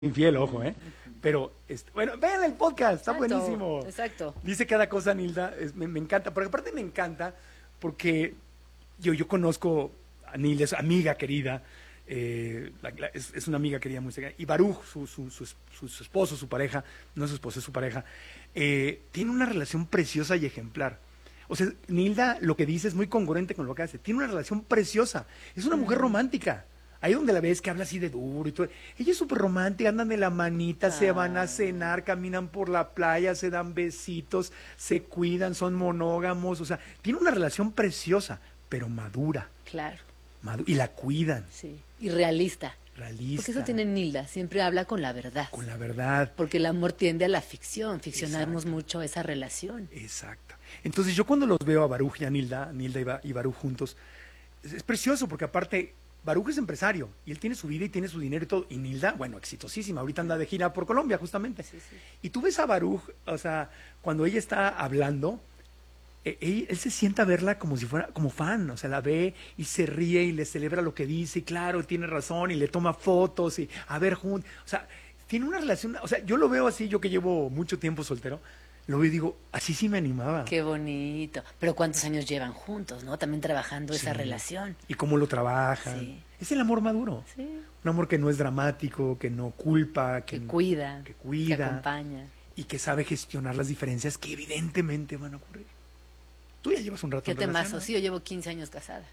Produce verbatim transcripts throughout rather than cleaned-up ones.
infiel, ojo, ¿eh? Pero, este, bueno, vean el podcast, está Exacto, buenísimo. exacto. Dice cada cosa, Nilda, es- me, me encanta, porque aparte me encanta porque yo, yo conozco a Nilda, es amiga querida, eh, la- la- es, es una amiga querida muy cercana, y Baruch, su, su, su, es- su- su esposo, su pareja, no es su esposo, es su pareja, eh, tiene una relación preciosa y ejemplar. O sea, Nilda lo que dice es muy congruente con lo que hace, tiene una relación preciosa, es una mujer romántica. Ahí donde la ves que habla así de duro y todo. Ella es súper romántica, andan de la manita, se van a Ah. cenar, caminan por la playa, se dan besitos, se cuidan, son monógamos. O sea, tiene una relación preciosa, pero madura. Claro, madu- y la cuidan, sí. Y realista. realista. Porque eso tiene Nilda, siempre habla con la verdad. Con la verdad. Porque el amor tiende a la ficción, ficcionarnos Exacto. mucho esa relación. Exacto. Entonces yo cuando los veo a Baruch y a Nilda, Nilda y, Ba- y Baruch juntos, es, es precioso porque aparte Baruch es empresario y él tiene su vida y tiene su dinero y todo. Y Nilda, bueno, exitosísima, ahorita anda de gira por Colombia justamente. Sí, sí. Y tú ves a Baruch, o sea, cuando ella está hablando, eh, él, él se sienta a verla como si fuera, como fan, o sea, la ve y se ríe y le celebra lo que dice, y claro, tiene razón, y le toma fotos, y a ver, juntos, o sea, tiene una relación, o sea, yo lo veo así, yo que llevo mucho tiempo soltero, lo veo y digo, así sí me animaba. Qué bonito. Pero ¿cuántos años llevan juntos, no? También trabajando esa Sí. relación. Y cómo lo trabajan. Sí. Es el amor maduro. Sí. Un amor que no es dramático, que no culpa, que, Que cuida, que cuida. que acompaña. y que sabe gestionar las diferencias que evidentemente van a ocurrir. Tú ya llevas un rato ¿Qué en relación, temazo? ¿no? Sí, yo llevo quince años casada.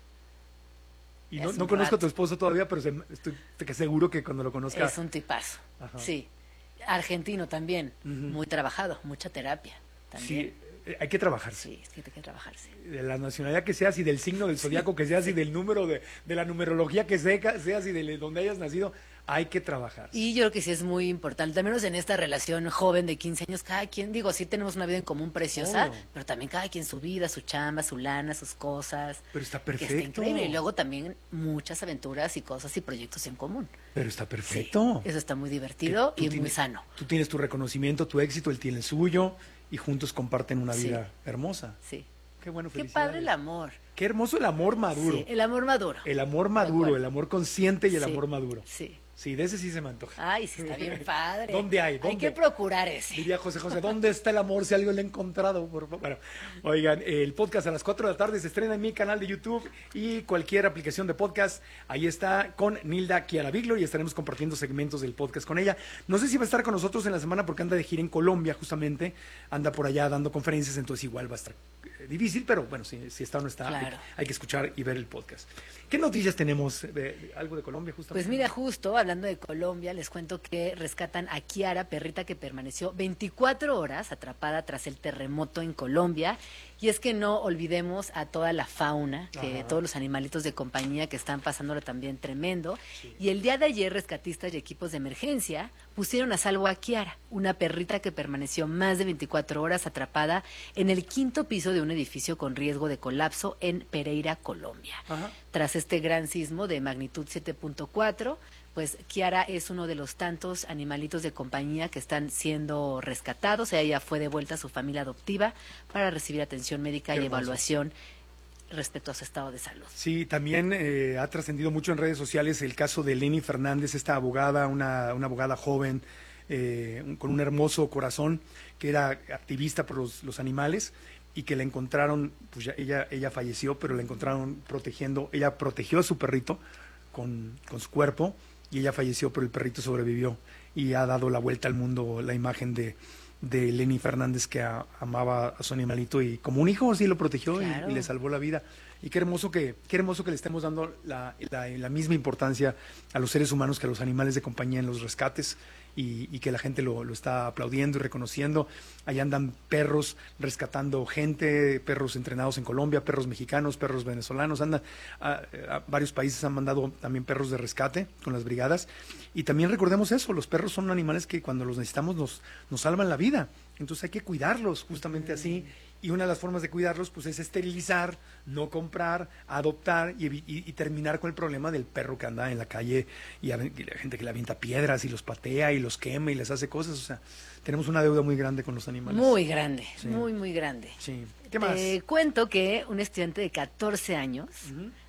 Y Es no, un no conozco a rato. tu esposo todavía, pero se- estoy te- seguro que cuando lo conozca... Es un tipazo. Ajá. Sí. Argentino también. Ujú. Muy trabajado, mucha terapia. También. Sí, eh, hay que trabajarse. Sí, sí, hay que trabajarse. De la nacionalidad que seas y del signo del zodiaco que seas y del número de, de la numerología que seca- seas y de donde hayas nacido, hay que trabajar. Y yo creo que sí es muy importante, al menos en esta relación joven de quince años, cada quien, digo, sí tenemos una vida en común preciosa, Obvio. pero también cada quien su vida, su chamba, su lana, sus cosas. Pero está Que está perfecto. increíble. Y luego también muchas aventuras y cosas y proyectos en común. Pero está Sí, perfecto. eso está muy divertido Que tú y muy tienes- sano. Tú tienes tu reconocimiento, tu éxito, él tiene el suyo y juntos comparten una Sí. vida hermosa. Sí. Qué bueno, Qué felicidades. padre el amor. Qué hermoso el amor maduro. Sí, el amor maduro. El amor De maduro, acuerdo. el amor consciente y el Sí, amor maduro. Sí. Sí, de ese sí se me antoja. Ay, sí, está bien padre. ¿Dónde hay? Hay ¿Dónde? que procurar ese. Diría José José, ¿dónde está el amor si alguien lo ha encontrado? Por favor. Bueno, oigan, el podcast a las cuatro de la tarde se estrena en mi canal de YouTube y cualquier aplicación de podcast. Ahí está con Nilda Chiaraviglo y estaremos compartiendo segmentos del podcast con ella. No sé si va a estar con nosotros en la semana porque anda de gira en Colombia justamente. Anda por allá dando conferencias, entonces igual va a estar eh, difícil, pero bueno, si, si está o no está, Claro. hay, hay que escuchar y ver el podcast. ¿Qué noticias tenemos? de- de- ¿Algo de Colombia justamente? Pues mira, justo hablando de Colombia, les cuento que rescatan a Kiara, perrita que permaneció veinticuatro horas atrapada tras el terremoto en Colombia. Y es que no olvidemos a toda la fauna, que Ajá. todos los animalitos de compañía que están pasándolo también tremendo. Y el día de ayer, rescatistas y equipos de emergencia pusieron a salvo a Kiara, una perrita que permaneció más de veinticuatro horas atrapada en el quinto piso de un edificio con riesgo de colapso en Pereira, Colombia. Ajá. Tras este gran sismo de magnitud siete punto cuatro, pues Kiara es uno de los tantos animalitos de compañía que están siendo rescatados. Ella fue devuelta a su familia adoptiva para recibir atención médica Qué y hermoso. evaluación respecto a su estado de salud. Sí, también eh, ha trascendido mucho en redes sociales el caso de Lenny Fernández, esta abogada, una, una abogada joven eh, un- con un hermoso corazón, que era activista por los, los animales y que la encontraron, pues ya, ella, ella falleció, pero la encontraron protegiendo, ella protegió a su perrito con, con su cuerpo y ella falleció, pero el perrito sobrevivió y ha dado la vuelta al mundo la imagen de, de Lenny Fernández que a- amaba a su animalito y como un hijo sí lo protegió y- Claro. y, le salvó la vida. Y qué hermoso que, qué hermoso que le estemos dando la, la- la misma importancia a los seres humanos que a los animales de compañía en los rescates y, y que la gente lo, lo está aplaudiendo y reconociendo. Allá andan perros rescatando gente, perros entrenados en Colombia, perros mexicanos, perros venezolanos, andan a, a varios países han mandado también perros de rescate con las brigadas. Y también recordemos eso, los perros son animales que cuando los necesitamos nos, nos salvan la vida. Entonces hay que cuidarlos justamente así. Y una de las formas de cuidarlos pues es esterilizar, no comprar, adoptar y, evi- y- y terminar con el problema del perro que anda en la calle y, aven- y la gente que le avienta piedras y los patea y los quema y les hace cosas. O sea, tenemos una deuda muy grande con los animales. Muy grande, Sí. muy, muy grande. Sí. ¿Qué más? Te cuento que un estudiante de catorce años Ujú.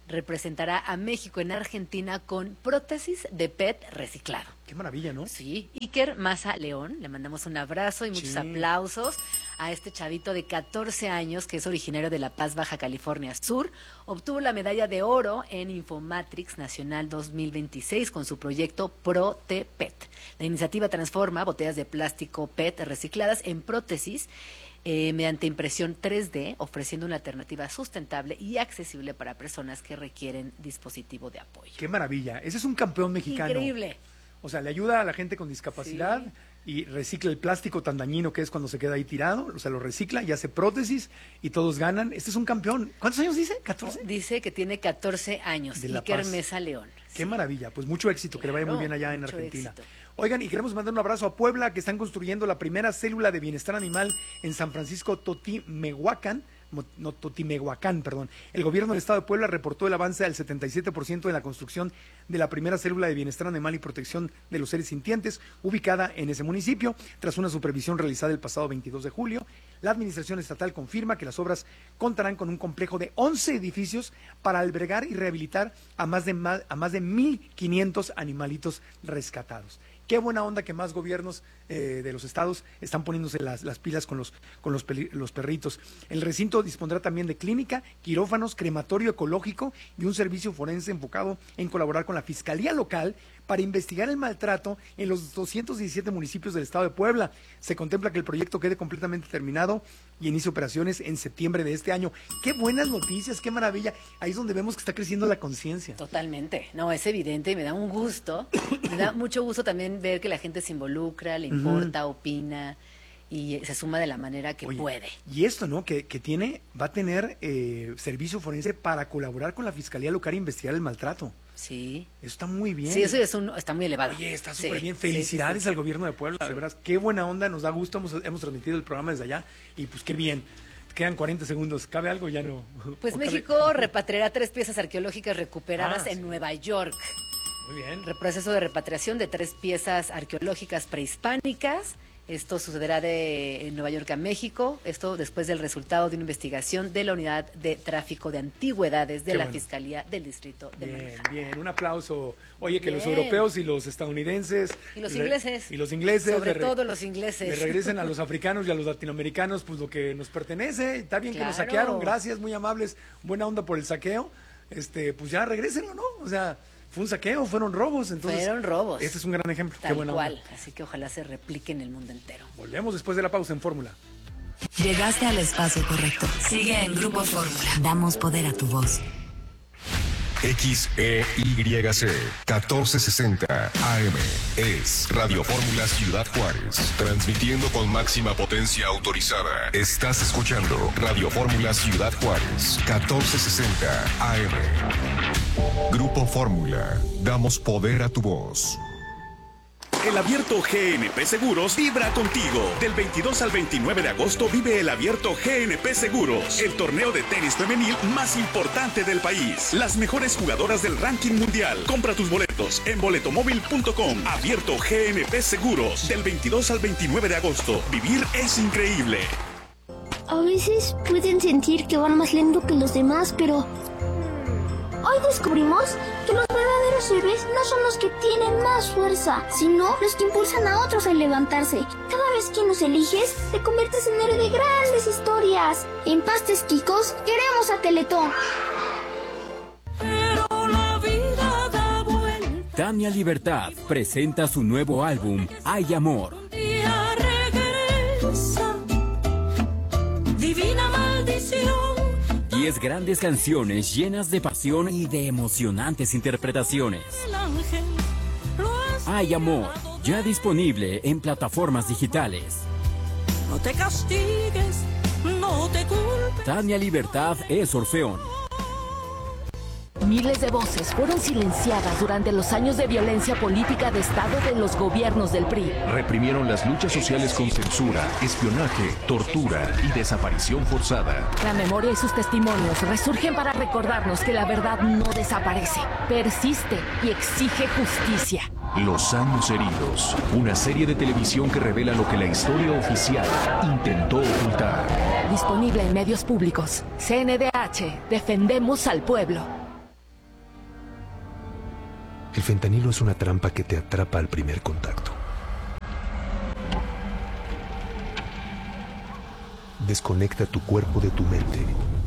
representará a México en Argentina con prótesis de P E T reciclado. Qué maravilla, ¿no? Sí, Iker Maza León, le mandamos un abrazo y muchos sí. aplausos a este chavito de catorce años que es originario de La Paz, Baja California Sur. Obtuvo la medalla de oro en Infomatrix Nacional dos mil veintiséis con su proyecto ProTePet. La iniciativa transforma botellas de plástico P E T recicladas en prótesis Eh, mediante impresión tres D, ofreciendo una alternativa sustentable y accesible para personas que requieren dispositivo de apoyo. ¡Qué maravilla! Ese es un campeón mexicano. Increíble. O sea, le ayuda a la gente con discapacidad sí. y recicla el plástico tan dañino que es cuando se queda ahí tirado, o sea, lo recicla y hace prótesis y todos ganan. Este es un campeón. ¿Cuántos años dice? ¿catorce? Dice que tiene catorce años. De La Iker Paz. Mesa León. Qué sí. maravilla. Pues mucho éxito, claro, que le vaya muy bien allá en Argentina. Éxito. Oigan, y queremos mandar un abrazo a Puebla, que están construyendo la primera célula de bienestar animal en San Francisco Totimehuacán. No, Totimehuacán, perdón. El gobierno del estado de Puebla reportó el avance al setenta y siete por ciento en la construcción de la primera célula de bienestar animal y protección de los seres sintientes, ubicada en ese municipio, tras una supervisión realizada el pasado veintidós de julio. La administración estatal confirma que las obras contarán con un complejo de once edificios para albergar y rehabilitar a más de, a más de mil quinientos animalitos rescatados. Qué buena onda que más gobiernos eh, de los estados están poniéndose las, las pilas con los con los, peli, los perritos. El recinto dispondrá también de clínica, quirófanos, crematorio ecológico y un servicio forense enfocado en colaborar con la Fiscalía Local para investigar el maltrato en los doscientos diecisiete municipios del estado de Puebla. Se contempla que el proyecto quede completamente terminado y inicie operaciones en septiembre de este año. ¡Qué buenas noticias! ¡Qué maravilla! Ahí es donde vemos que está creciendo la conciencia. Totalmente. No, es evidente y me da un gusto. Me da mucho gusto también ver que la gente se involucra, le importa, uh-huh. opina y se suma de la manera que Oye, puede. Y esto, ¿no? Que, que tiene, va a tener eh, servicio forense para colaborar con la Fiscalía Local e investigar el maltrato. Sí. Eso está muy bien. Sí, eso es un, está muy elevado. Oye, está súper sí, bien. Felicidades sí, sí, sí. al gobierno de Puebla, de veras. Qué buena onda, nos da gusto. Hemos, hemos transmitido el programa desde allá y pues qué bien. Quedan cuarenta segundos. ¿Cabe algo? Ya no. Pues México cabe... repatriará tres piezas arqueológicas recuperadas ah, en sí. Nueva York. Muy bien. Proceso de repatriación de tres piezas arqueológicas prehispánicas. Esto sucederá de en Nueva York a México. Esto después del resultado de una investigación de la Unidad de Tráfico de Antigüedades de Qué la bueno. Fiscalía del Distrito de Bien, Manhattan. bien. Un aplauso. Oye, que bien. los europeos y los estadounidenses... Y los ingleses. Y los ingleses. Sobre re, todo los ingleses. Le regresen a los africanos y a los latinoamericanos pues lo que nos pertenece. Está bien claro. que nos saquearon. Gracias, muy amables. Buena onda por el saqueo. Este, pues ya regrésenlo, ¿no? O sea... Fue un saqueo, fueron robos, entonces... Fueron robos. Este es un gran ejemplo. Tal Qué buena cual, onda. Así que ojalá se replique en el mundo entero. Volvemos después de la pausa en Fórmula. Llegaste al espacio correcto. Sigue en Grupo Fórmula. Damos poder a tu voz. X E Y C catorce sesenta A M es Radio Fórmula Ciudad Juárez, transmitiendo con máxima potencia autorizada. Estás escuchando Radio Fórmula Ciudad Juárez catorce sesenta A M. Grupo Fórmula, damos poder a tu voz. El Abierto G N P Seguros vibra contigo. Del veintidós al veintinueve de agosto vive el Abierto G N P Seguros, el torneo de tenis femenil más importante del país. Las mejores jugadoras del ranking mundial. Compra tus boletos en boletomóvil punto com. Abierto G N P Seguros, del veintidós al veintinueve de agosto. Vivir es increíble. A veces pueden sentir que van más lento que los demás, pero... hoy descubrimos que los verdaderos héroes no son los que tienen más fuerza, sino los que impulsan a otros a levantarse. Cada vez que nos eliges, te conviertes en héroe de grandes historias. En Pastes Quicos, queremos a Teletón. Pero la vida da vuelta. Tania Libertad presenta su nuevo álbum, Hay Amor. Un día regresa, divina maldición. Diez grandes canciones llenas de pasión y de emocionantes interpretaciones. Hay Amor, ya disponible en plataformas digitales. No te castigues, no te culpes. Tania Libertad es Orfeón. Miles de voces fueron silenciadas durante los años de violencia política de Estado de los gobiernos del P R I. Reprimieron las luchas sociales con censura, espionaje, tortura y desaparición forzada. La memoria y sus testimonios resurgen para recordarnos que la verdad no desaparece, persiste y exige justicia. Los años heridos, una serie de televisión que revela lo que la historia oficial intentó ocultar. Disponible en medios públicos. C N D H, defendemos al pueblo. El fentanilo es una trampa que te atrapa al primer contacto. Desconecta tu cuerpo de tu mente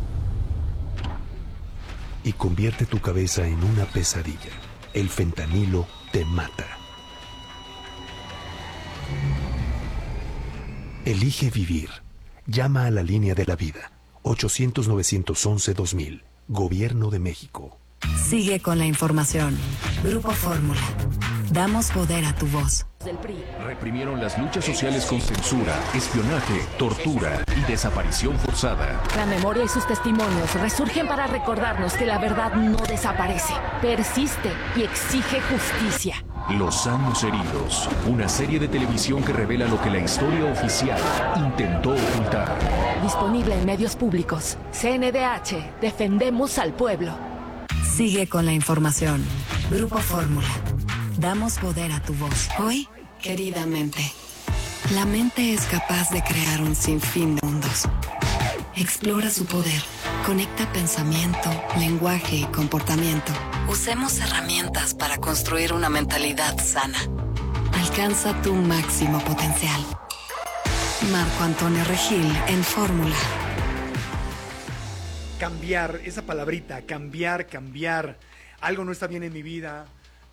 y convierte tu cabeza en una pesadilla. El fentanilo te mata. Elige vivir. Llama a la línea de la vida. ochocientos, novecientos once, dos mil. Gobierno de México. Sigue con la información. Grupo Fórmula. Damos poder a tu voz. Del P R I. Reprimieron las luchas sociales con censura, espionaje, tortura y desaparición forzada. La memoria y sus testimonios resurgen para recordarnos que la verdad no desaparece, persiste y exige justicia. Los años heridos. Una serie de televisión que revela lo que la historia oficial intentó ocultar. Disponible en medios públicos. C N D H. Defendemos al pueblo. Sigue con la información. Grupo Fórmula. Damos poder a tu voz. Hoy, querida mente. La mente es capaz de crear un sinfín de mundos. Explora su poder. Conecta pensamiento, lenguaje y comportamiento. Usemos herramientas para construir una mentalidad sana. Alcanza tu máximo potencial. Marco Antonio Regil en Fórmula. Cambiar, esa palabrita, cambiar, cambiar. Algo no está bien en mi vida.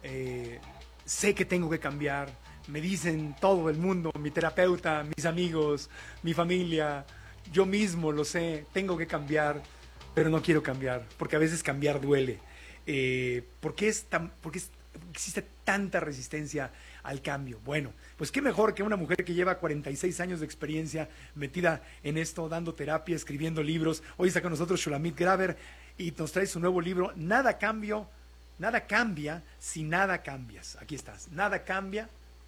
Eh, sé que tengo que cambiar. Me dicen todo el mundo, mi terapeuta, mis amigos, mi familia, yo mismo lo sé, tengo que cambiar, pero no quiero cambiar, porque a veces cambiar duele. Eh, ¿por qué es tan, por qué es, existe tanta resistencia al cambio? Bueno, pues qué mejor que una mujer que lleva cuarenta y seis años de experiencia metida en esto, dando terapia, escribiendo libros. Hoy está con nosotros Shulamit Graver y nos trae su nuevo libro, Nada Cambio, Nada Cambia si Nada Cambias. Aquí estás, nada cambia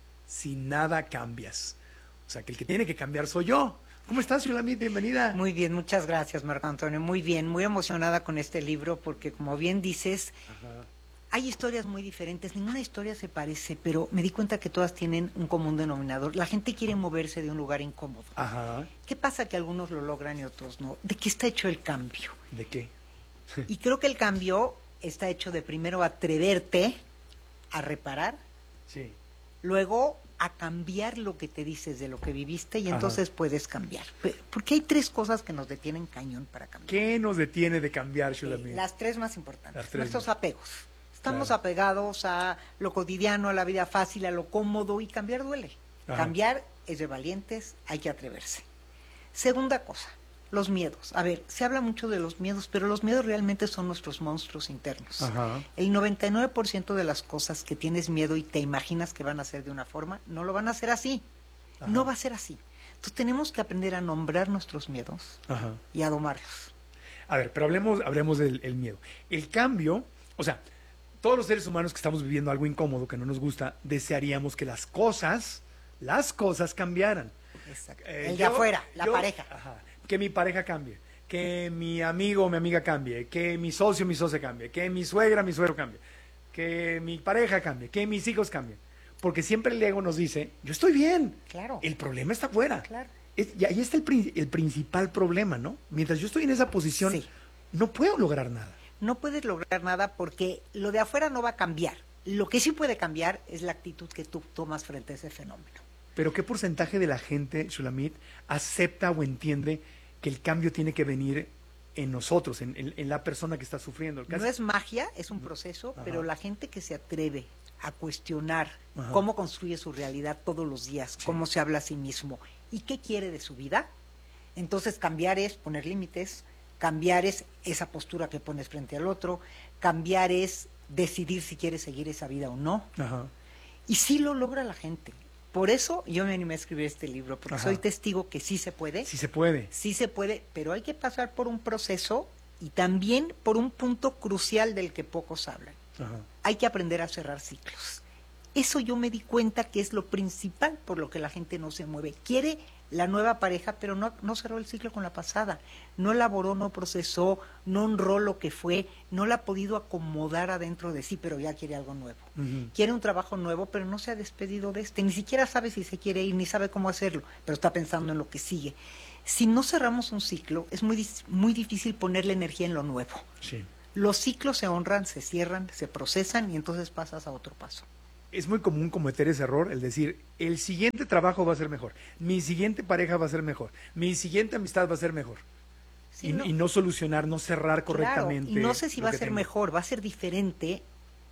si nada cambias. O sea, que el que tiene que cambiar soy yo. ¿Cómo estás, Shulamit? Bienvenida. Muy bien, muchas gracias, Marco Antonio. Muy bien, muy emocionada con este libro porque, como bien dices, Ajá. hay historias muy diferentes. Ninguna historia se parece, pero me di cuenta que todas tienen un común denominador. La gente quiere moverse de un lugar incómodo. Ajá. ¿Qué pasa que algunos lo logran y otros no? ¿De qué está hecho el cambio? ¿De qué? Y creo que el cambio está hecho de primero atreverte a reparar. Sí. Luego a cambiar lo que te dices de lo que viviste y entonces Ajá. puedes cambiar. Porque hay tres cosas que nos detienen cañón para cambiar. ¿Qué nos detiene de cambiar, Shulamit? Eh, las tres más importantes. Tres Nuestros más. apegos. Estamos claro. apegados a lo cotidiano, a la vida fácil, a lo cómodo, y cambiar duele. Ajá. Cambiar es de valientes, hay que atreverse. Segunda cosa, los miedos. A ver, se habla mucho de los miedos, pero los miedos realmente son nuestros monstruos internos. Ajá. El noventa y nueve por ciento de las cosas que tienes miedo y te imaginas que van a ser de una forma, no lo van a hacer así. Ajá. No va a ser así. Entonces tenemos que aprender a nombrar nuestros miedos Ajá. y a domarlos. A ver, pero hablemos, hablemos del el miedo. El cambio, o sea, todos los seres humanos que estamos viviendo algo incómodo, que no nos gusta, desearíamos que las cosas, las cosas cambiaran. Exacto. Eh, el de yo, afuera, la yo, pareja. Ajá. Que mi pareja cambie, que mi amigo o mi amiga cambie, que mi socio o mi socia cambie, que mi suegra mi suegro cambie, que mi pareja cambie, que mis hijos cambien. Porque siempre el ego nos dice, yo estoy bien, claro. el problema está afuera. Claro. Es, y ahí está el, el principal problema, ¿no? Mientras yo estoy en esa posición, sí. no puedo lograr nada. No puedes lograr nada porque lo de afuera no va a cambiar. Lo que sí puede cambiar es la actitud que tú tomas frente a ese fenómeno. Pero ¿qué porcentaje de la gente, Shulamit, acepta o entiende que el cambio tiene que venir en nosotros, en, en, en la persona que está sufriendo? No es magia, es un proceso, Ajá. pero la gente que se atreve a cuestionar Ajá. cómo construye su realidad todos los días, sí. cómo se habla a sí mismo y qué quiere de su vida, entonces cambiar es poner límites, cambiar es esa postura que pones frente al otro, cambiar es decidir si quieres seguir esa vida o no. Ajá. Y sí lo logra la gente. Por eso yo me animé a escribir este libro, porque Ajá. soy testigo que sí se puede. Sí se puede. Sí se puede, pero hay que pasar por un proceso y también por un punto crucial del que pocos hablan. Ajá. Hay que aprender a cerrar ciclos. Eso yo me di cuenta que es lo principal por lo que la gente no se mueve. Quiere la nueva pareja, pero no, no cerró el ciclo con la pasada. No elaboró, no procesó, no honró lo que fue, no la ha podido acomodar adentro de sí, pero ya quiere algo nuevo. Uh-huh. Quiere un trabajo nuevo, pero no se ha despedido de este. Ni siquiera sabe si se quiere ir, ni sabe cómo hacerlo, pero está pensando en lo que sigue. Si no cerramos un ciclo, es muy, muy difícil ponerle energía en lo nuevo. Sí. Los ciclos se honran, se cierran, se procesan y entonces pasas a otro paso. Es muy común cometer ese error, el decir, el siguiente trabajo va a ser mejor, mi siguiente pareja va a ser mejor, mi siguiente amistad va a ser mejor. Sí, y, no. y no solucionar, no cerrar correctamente. Claro, y no sé si va a ser tengo. mejor, va a ser diferente,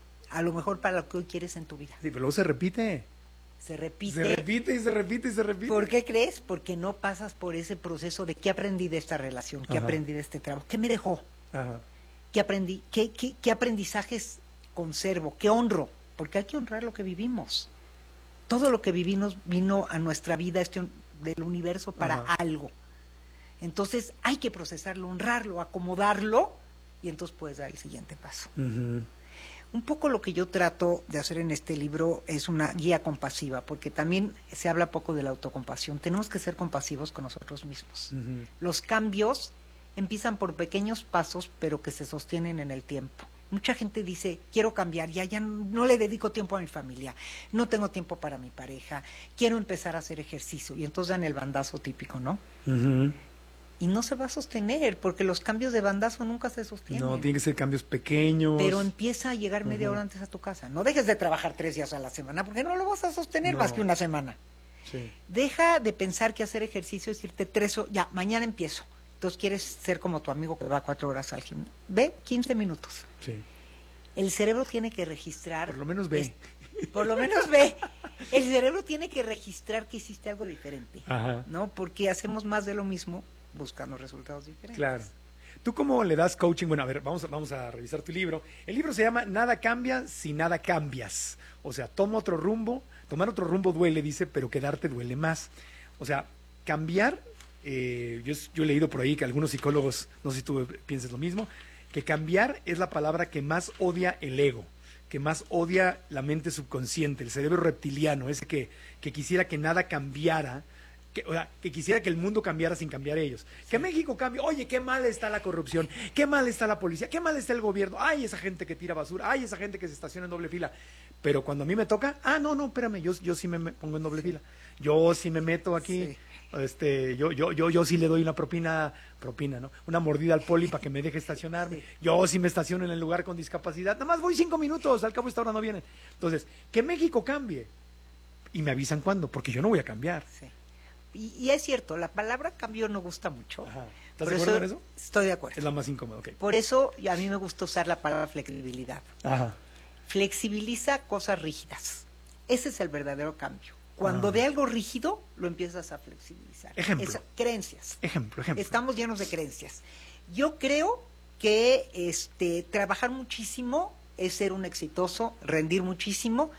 a lo mejor para lo que hoy quieres en tu vida. Sí, pero luego se repite. Se repite. Se repite y se repite y se repite. ¿Por qué crees? Porque no pasas por ese proceso de qué aprendí de esta relación, qué Ajá. aprendí de este trabajo, qué me dejó, Ajá. qué aprendí, qué, qué, qué aprendizajes conservo, qué honro. Porque hay que honrar lo que vivimos. Todo lo que vivimos vino a nuestra vida este, del universo para Ajá. algo. Entonces hay que procesarlo, honrarlo, acomodarlo y entonces puedes dar el siguiente paso. Uh-huh. Un poco lo que yo trato de hacer en este libro es una guía compasiva, porque también se habla poco de la autocompasión. Tenemos que ser compasivos con nosotros mismos. Uh-huh. Los cambios empiezan por pequeños pasos, pero que se sostienen en el tiempo. Mucha gente dice, quiero cambiar, ya, ya no le dedico tiempo a mi familia, no tengo tiempo para mi pareja, quiero empezar a hacer ejercicio. Y entonces dan el bandazo típico, ¿no? Uh-huh. Y no se va a sostener, porque los cambios de bandazo nunca se sostienen. No, tienen que ser cambios pequeños. Pero empieza a llegar media uh-huh. hora antes a tu casa. No dejes de trabajar tres días a la semana, porque no lo vas a sostener no. más que una semana. Sí. Deja de pensar que hacer ejercicio es irte tres horas, ya, mañana empiezo. Entonces quieres ser como tu amigo que va cuatro horas al gimnasio. Ve quince minutos. Sí. El cerebro tiene que registrar. Por lo menos ve. Es, por lo menos ve. El cerebro tiene que registrar que hiciste algo diferente. Ajá. ¿No? Porque hacemos más de lo mismo buscando resultados diferentes. Claro. ¿Tú cómo le das coaching? Bueno, a ver, vamos a, vamos a revisar tu libro. El libro se llama Nada cambia si nada cambias. O sea, toma otro rumbo. Tomar otro rumbo duele, dice, pero quedarte duele más. O sea, cambiar. Eh, yo, yo he leído por ahí que algunos psicólogos, no sé si tú piensas lo mismo, que cambiar es la palabra que más odia el ego, que más odia la mente subconsciente, el cerebro reptiliano, ese que, que quisiera que nada cambiara, que, o sea, que quisiera que el mundo cambiara sin cambiar ellos. Sí. Que México cambie, oye, qué mal está la corrupción, qué mal está la policía, qué mal está el gobierno, ay, esa gente que tira basura, ay, esa gente que se estaciona en doble fila. Pero cuando a mí me toca, ah, no, no, espérame, yo, yo sí me, me pongo en doble fila, yo sí me meto aquí. Sí. Este, yo, yo, yo, yo sí le doy una propina, propina, ¿no? Una mordida al poli para que me deje estacionarme. Sí. Yo sí me estaciono en el lugar con discapacidad. Nada más voy cinco minutos, al cabo esta hora no vienen. Entonces, que México cambie. Y me avisan cuándo, porque yo no voy a cambiar. Sí. Y, y es cierto, la palabra cambio no gusta mucho. Ajá. ¿Estás de acuerdo en eso? Estoy de acuerdo. Es la más incómoda, ok. Por eso a mí me gusta usar la palabra flexibilidad. Ajá. Flexibiliza cosas rígidas. Ese es el verdadero cambio. Cuando ah. de algo rígido, lo empiezas a flexibilizar. Ejemplo. Esas creencias. Ejemplo, ejemplo. Estamos llenos de creencias. Yo creo que este trabajar muchísimo es ser un exitoso, rendir muchísimo,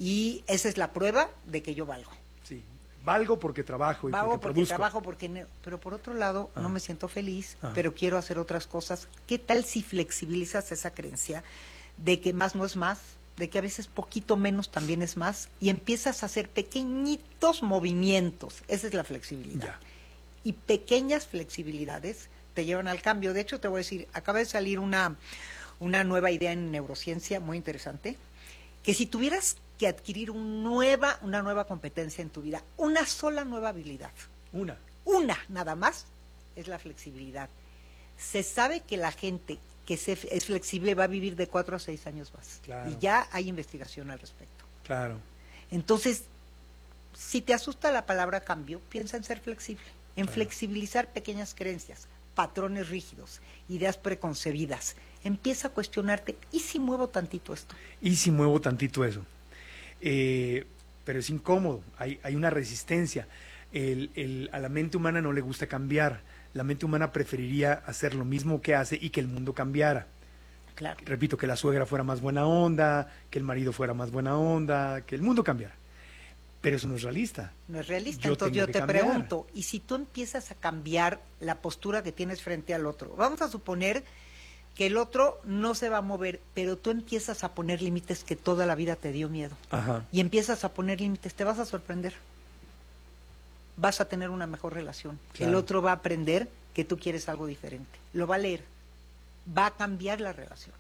y esa es la prueba de que yo valgo. Sí, valgo porque trabajo y valgo porque, porque produzco. trabajo, porque pero por otro lado ah. no me siento feliz, ah. pero quiero hacer otras cosas. ¿Qué tal si flexibilizas esa creencia de que más no es más? De que a veces poquito menos también es más, y empiezas a hacer pequeñitos movimientos. Esa es la flexibilidad. Ya. Y pequeñas flexibilidades te llevan al cambio. De hecho, te voy a decir, acaba de salir una, una nueva idea en neurociencia muy interesante, que si tuvieras que adquirir un nueva, una nueva competencia en tu vida, una sola nueva habilidad, una, una nada más, es la flexibilidad. Se sabe que la gente que se, es flexible va a vivir de cuatro a seis años más. Claro. Y ya hay investigación al respecto. Claro. Entonces, si te asusta la palabra cambio, piensa en ser flexible, en claro. flexibilizar pequeñas creencias, patrones rígidos, ideas preconcebidas. Empieza a cuestionarte, ¿y si muevo tantito esto? ¿Y si muevo tantito eso? Eh, pero es incómodo, hay, hay una resistencia. El, el, a la mente humana no le gusta cambiar. La mente humana preferiría hacer lo mismo que hace y que el mundo cambiara. Claro. Repito, que la suegra fuera más buena onda, que el marido fuera más buena onda, que el mundo cambiara. Pero eso no es realista. No es realista. Yo Entonces yo te cambiar. pregunto, ¿y si tú empiezas a cambiar la postura que tienes frente al otro? Vamos a suponer que el otro no se va a mover, pero tú empiezas a poner límites que toda la vida te dio miedo. Ajá. Y empiezas a poner límites, te vas a sorprender. Vas a tener una mejor relación. Claro. El otro va a aprender que tú quieres algo diferente. Lo va a leer. Va a cambiar la relación.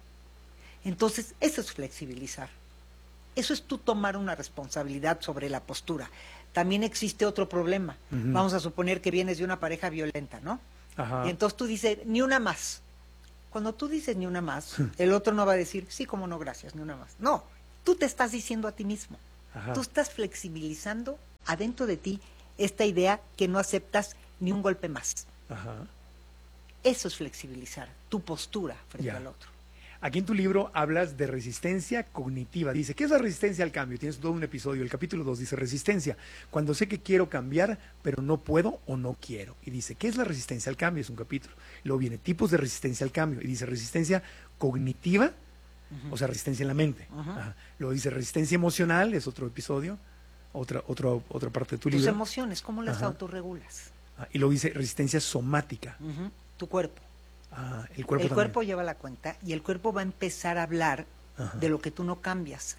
Entonces, eso es flexibilizar. Eso es tú tomar una responsabilidad sobre la postura. También existe otro problema. Uh-huh. Vamos a suponer que vienes de una pareja violenta, ¿no? Ajá. Y entonces tú dices, ni una más. Cuando tú dices ni una más, el otro no va a decir, sí, como no, gracias, ni una más. No, tú te estás diciendo a ti mismo. Ajá. Tú estás flexibilizando adentro de ti esta idea que no aceptas ni un golpe más. Ajá. Eso es flexibilizar tu postura frente ya. al otro. Aquí en tu libro hablas de resistencia cognitiva. Dice, ¿qué es la resistencia al cambio? Tienes todo un episodio. El capítulo dos dice, resistencia, cuando sé que quiero cambiar, pero no puedo o no quiero. Y dice, ¿qué es la resistencia al cambio? Es un capítulo. Luego viene tipos de resistencia al cambio. Y dice, resistencia cognitiva, uh-huh. o sea, resistencia en la mente. Uh-huh. Ajá. Luego dice, resistencia emocional, es otro episodio, otra, otra, otra parte de tu Tus libro. Tus emociones, ¿cómo las Ajá. autorregulas? Ah, y luego dice, resistencia somática. Uh-huh. Tu cuerpo. Ah, el cuerpo, el cuerpo lleva la cuenta y el cuerpo va a empezar a hablar Ajá. de lo que tú no cambias.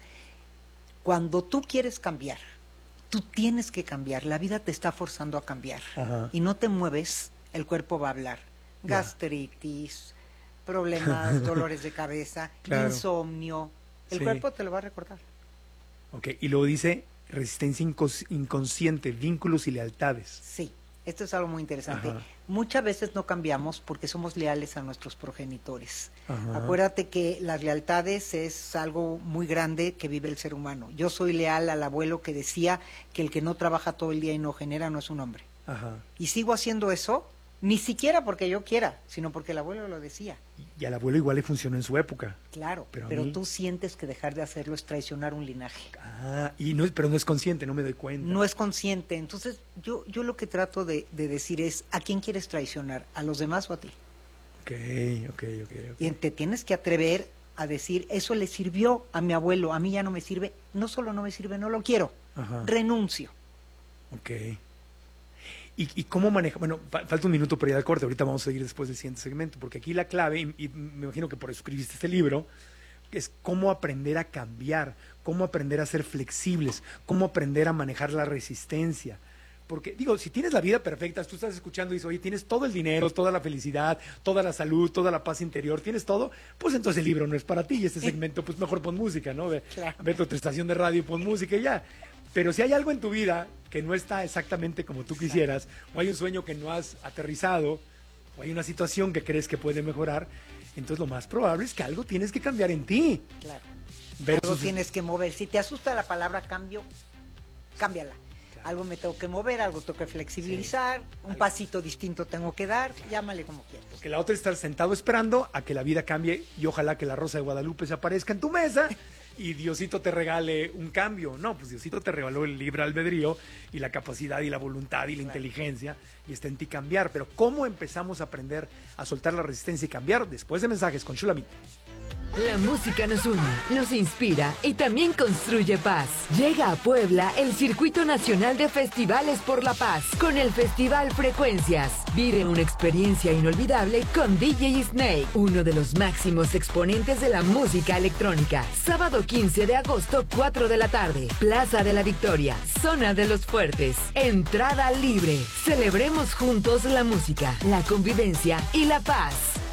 Cuando tú quieres cambiar, tú tienes que cambiar. La vida te está forzando a cambiar. Ajá. Y no te mueves, el cuerpo va a hablar. Gastritis, ya. problemas, dolores de cabeza, claro. insomnio. El sí. cuerpo te lo va a recordar. Ok, y luego dice resistencia incons- inconsciente, vínculos y lealtades. Sí. Esto es algo muy interesante. Ajá. Muchas veces no cambiamos porque somos leales a nuestros progenitores. Ajá. Acuérdate que las lealtades es algo muy grande que vive el ser humano. Yo soy leal al abuelo que decía que el que no trabaja todo el día y no genera no es un hombre. Ajá. Y sigo haciendo eso, ni siquiera porque yo quiera, sino porque el abuelo lo decía. Y al abuelo igual le funcionó en su época. Claro, pero, pero mí... tú sientes que dejar de hacerlo es traicionar un linaje. Ah, y no, pero no es consciente, no me doy cuenta. No es consciente. Entonces, yo, yo lo que trato de, de decir es, ¿a quién quieres traicionar? ¿A los demás o a ti? Ok, ok, ok. okay. Y te tienes que atrever a decir, eso le sirvió a mi abuelo, a mí ya no me sirve. No solo no me sirve, no lo quiero. Ajá. Renuncio. Ok. ¿Y, ¿Y cómo maneja? Bueno, fa- falta un minuto para ir al corte, ahorita vamos a seguir después del siguiente segmento, porque aquí la clave, y, y me imagino que por eso escribiste este libro, es cómo aprender a cambiar, cómo aprender a ser flexibles, cómo aprender a manejar la resistencia. Porque, digo, si tienes la vida perfecta, tú estás escuchando y dices, oye, tienes todo el dinero, toda la felicidad, toda la salud, toda la paz interior, tienes todo, pues entonces el libro no es para ti y este segmento, pues mejor pon música, ¿no? Ve, claro. ve tu estación de radio, pon música y ya. Pero si hay algo en tu vida que no está exactamente como tú quisieras, o hay un sueño que no has aterrizado, o hay una situación que crees que puede mejorar, entonces lo más probable es que algo tienes que cambiar en ti. Claro. Versus... Algo tienes que mover. Si te asusta la palabra cambio, cámbiala. Claro. Algo me tengo que mover, algo tengo que flexibilizar, sí. un algo. pasito distinto tengo que dar, claro. llámale como quieras. Porque la otra es estar sentado esperando a que la vida cambie y ojalá que la Rosa de Guadalupe se aparezca en tu mesa y Diosito te regale un cambio. No, pues Diosito te regaló el libre albedrío y la capacidad y la voluntad y la claro. inteligencia y está en ti cambiar. Pero ¿cómo empezamos a aprender a soltar la resistencia y cambiar? Después de mensajes con Shulamit. La música nos une, nos inspira y también construye paz. Llega a Puebla el Circuito Nacional de Festivales por la Paz con el Festival Frecuencias. Vive una experiencia inolvidable con D J Snake, uno de los máximos exponentes de la música electrónica. Sábado quince de agosto, cuatro de la tarde. Plaza de la Victoria, Zona de los Fuertes. Entrada libre. Celebremos juntos la música, la convivencia y la paz.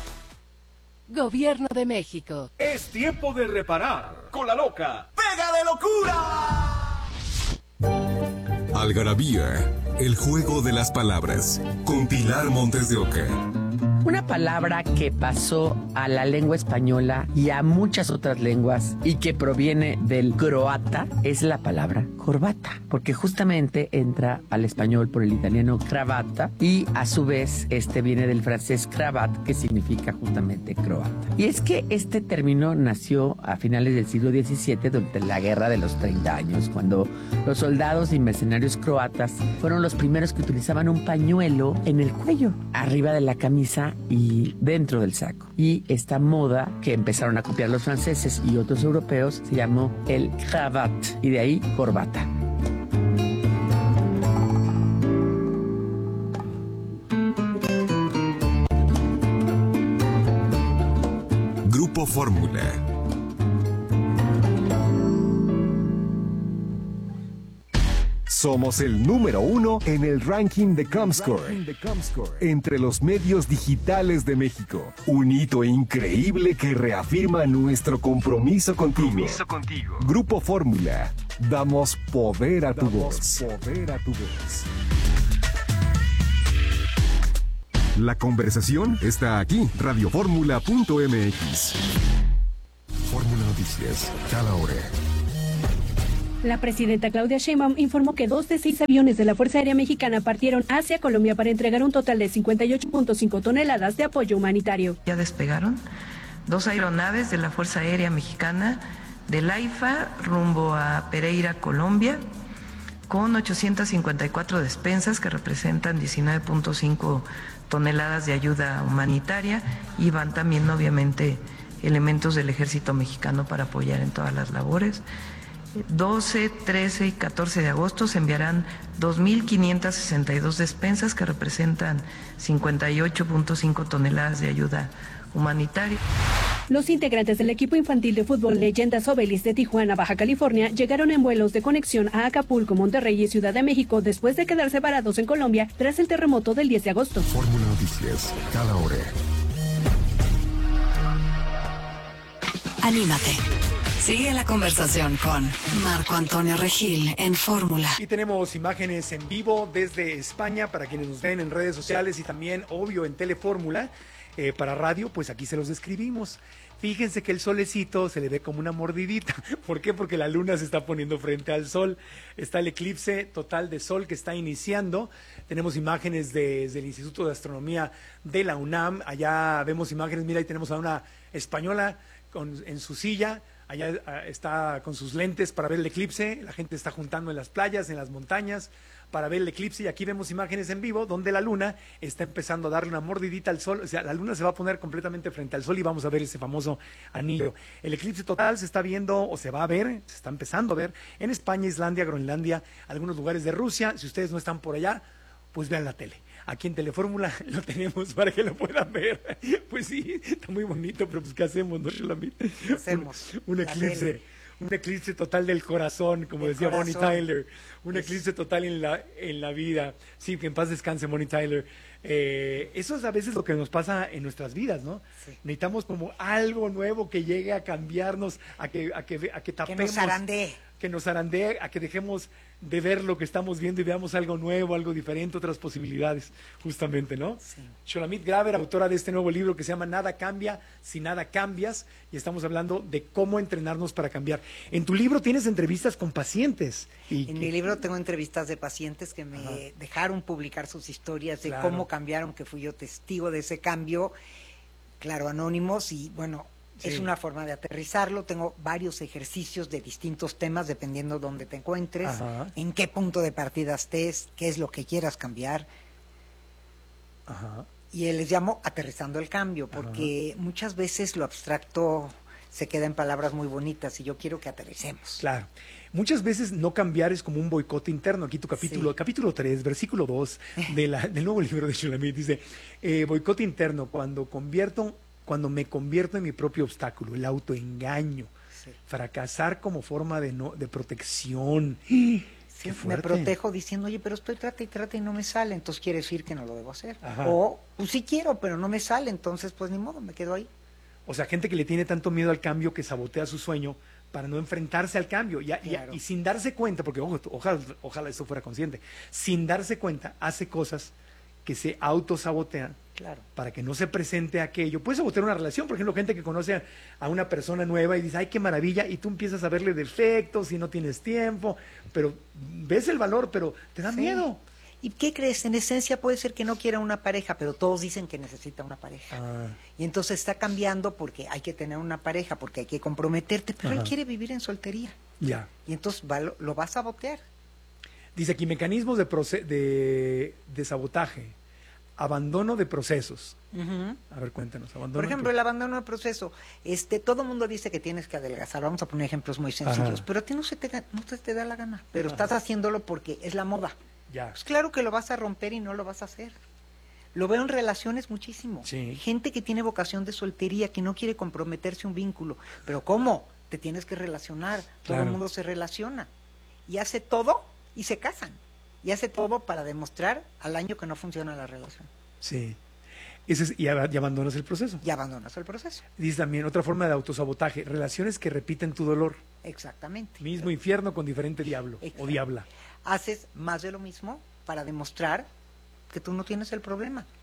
Gobierno de México. Es tiempo de reparar con la loca ¡Pega de locura! Algarabía, el juego de las palabras, con Pilar Montes de Oca. Una palabra que pasó a la lengua española y a muchas otras lenguas y que proviene del croata es la palabra corbata, porque justamente entra al español por el italiano cravata y a su vez este viene del francés cravat, que significa justamente croata. Y es que este término nació a finales del siglo diecisiete durante la Guerra de los treinta años, cuando los soldados y mercenarios croatas fueron los primeros que utilizaban un pañuelo en el cuello, arriba de la camisa y dentro del saco. Y esta moda que empezaron a copiar los franceses y otros europeos se llamó el cravat y de ahí corbata. Grupo Fórmula. Somos el número uno en el ranking de Comscore, entre los medios digitales de México. Un hito increíble que reafirma nuestro compromiso contigo. Compromiso contigo. Grupo Fórmula. Damos poder a tu voz. Poder a tu voz. La conversación está aquí, radioformula punto m x. Fórmula Noticias, cada hora. La presidenta Claudia Sheinbaum informó que dos de seis aviones de la Fuerza Aérea Mexicana partieron hacia Colombia para entregar un total de cincuenta y ocho punto cinco toneladas de apoyo humanitario. Ya despegaron dos aeronaves de la Fuerza Aérea Mexicana del AIFA rumbo a Pereira, Colombia, con ochocientas cincuenta y cuatro despensas que representan diecinueve punto cinco toneladas de ayuda humanitaria, y van también obviamente elementos del Ejército Mexicano para apoyar en todas las labores. doce, trece y catorce de agosto se enviarán dos mil quinientas sesenta y dos despensas que representan cincuenta y ocho punto cinco toneladas de ayuda humanitaria. Los integrantes del equipo infantil de fútbol Leyendas Obelis de Tijuana, Baja California, llegaron en vuelos de conexión a Acapulco, Monterrey y Ciudad de México después de quedarse varados en Colombia tras el terremoto del diez de agosto. Fórmula Noticias, cada hora. Anímate. Sigue la conversación con Marco Antonio Regil en Fórmula. Y tenemos imágenes en vivo desde España para quienes nos ven en redes sociales y también, obvio, en Telefórmula. Eh, para radio, pues aquí se los describimos. Fíjense que el solecito se le ve como una mordidita. ¿Por qué? Porque la luna se está poniendo frente al sol. Está el eclipse total de sol que está iniciando. Tenemos imágenes de, desde el Instituto de Astronomía de la UNAM. Allá vemos imágenes, mira, ahí tenemos a una española con, en su silla. Allá está con sus lentes para ver el eclipse. La gente está juntando en las playas, en las montañas, para ver el eclipse, y aquí vemos imágenes en vivo donde la luna está empezando a darle una mordidita al sol. O sea, la luna se va a poner completamente frente al sol y vamos a ver ese famoso anillo. El eclipse total se está viendo, o se va a ver, se está empezando a ver en España, Islandia, Groenlandia, algunos lugares de Rusia. Si ustedes no están por allá, pues vean la tele. Aquí en Telefórmula lo tenemos para que lo puedan ver. Pues sí, está muy bonito, pero pues ¿qué hacemos, no, Shulamit? ¿Qué hacemos? Un, un eclipse. Un eclipse total del corazón, como el decía corazón. Bonnie Tyler. Un es... eclipse total en la en la vida. Sí, que en paz descanse Bonnie Tyler. Eh, eso es a veces lo que nos pasa en nuestras vidas, ¿no? Sí. Necesitamos como algo nuevo que llegue a cambiarnos, a que a que a que tapemos, que nos zarandee, que nos zarandee, a que dejemos de ver lo que estamos viendo y veamos algo nuevo, algo diferente, otras posibilidades, justamente, ¿no? Sí. Shulamit Graver, autora de este nuevo libro que se llama Nada cambia si nada cambias, y estamos hablando de cómo entrenarnos para cambiar. En tu libro tienes entrevistas con pacientes. Y en que... mi libro tengo entrevistas de pacientes que me Ajá. dejaron publicar sus historias de claro. cómo cambiaron, que fui yo testigo de ese cambio, claro, anónimos, y bueno, sí. es una forma de aterrizarlo. Tengo varios ejercicios de distintos temas, dependiendo dónde te encuentres, Ajá. en qué punto de partida estés, qué es lo que quieras cambiar. Ajá. Y les llamo aterrizando el cambio, porque Ajá. muchas veces lo abstracto se queda en palabras muy bonitas y yo quiero que aterricemos. Claro. Muchas veces no cambiar es como un boicot interno. Aquí tu capítulo, sí. capítulo tres, versículo dos de la, del nuevo libro de Shulamit dice, eh, boicot interno, cuando convierto, cuando me convierto en mi propio obstáculo, el autoengaño, sí. fracasar como forma de no, de protección. Sí, me protejo diciendo, oye, pero estoy trata y trata y no me sale, entonces quiere decir que no lo debo hacer. Ajá. O, pues sí quiero, pero no me sale, entonces pues ni modo, me quedo ahí. O sea, gente que le tiene tanto miedo al cambio que sabotea su sueño para no enfrentarse al cambio. Y, claro. y, y sin darse cuenta, porque ojo, ojalá, ojalá eso fuera consciente, sin darse cuenta, hace cosas que se autosabotean. Claro. Para que no se presente aquello. Puedes sabotear una relación, por ejemplo, gente que conoce a una persona nueva y dice, ay, qué maravilla, y tú empiezas a verle defectos y no tienes tiempo, pero ves el valor, pero te da sí. miedo. ¿Y qué crees? En esencia puede ser que no quiera una pareja, pero todos dicen que necesita una pareja. Ah. Y entonces está cambiando porque hay que tener una pareja, porque hay que comprometerte, pero Ajá. él quiere vivir en soltería. Ya. Y entonces va, lo, lo va a sabotear. Dice aquí, mecanismos de, proce- de, de sabotaje. Abandono de procesos. Uh-huh. A ver, cuéntanos. Abandono Por ejemplo, de... el abandono de proceso. Este, todo el mundo dice que tienes que adelgazar. Vamos a poner ejemplos muy sencillos. Ajá. Pero a ti no se te, no se te da la gana. Pero Ajá. estás haciéndolo porque es la moda. Ya. Pues claro que lo vas a romper y no lo vas a hacer. Lo veo en relaciones muchísimo. Sí. Gente que tiene vocación de soltería, que no quiere comprometerse un vínculo. Pero ¿cómo? Te tienes que relacionar. Claro. Todo el mundo se relaciona. Y hace todo y se casan. Y hace todo para demostrar al año que no funciona la relación. Sí. Ese es, y, y abandonas el proceso. Y abandonas el proceso. Dice también otra forma de autosabotaje, relaciones que repiten tu dolor. Exactamente. Mismo infierno con diferente diablo o diabla. Haces más de lo mismo para demostrar que tú no tienes el problema.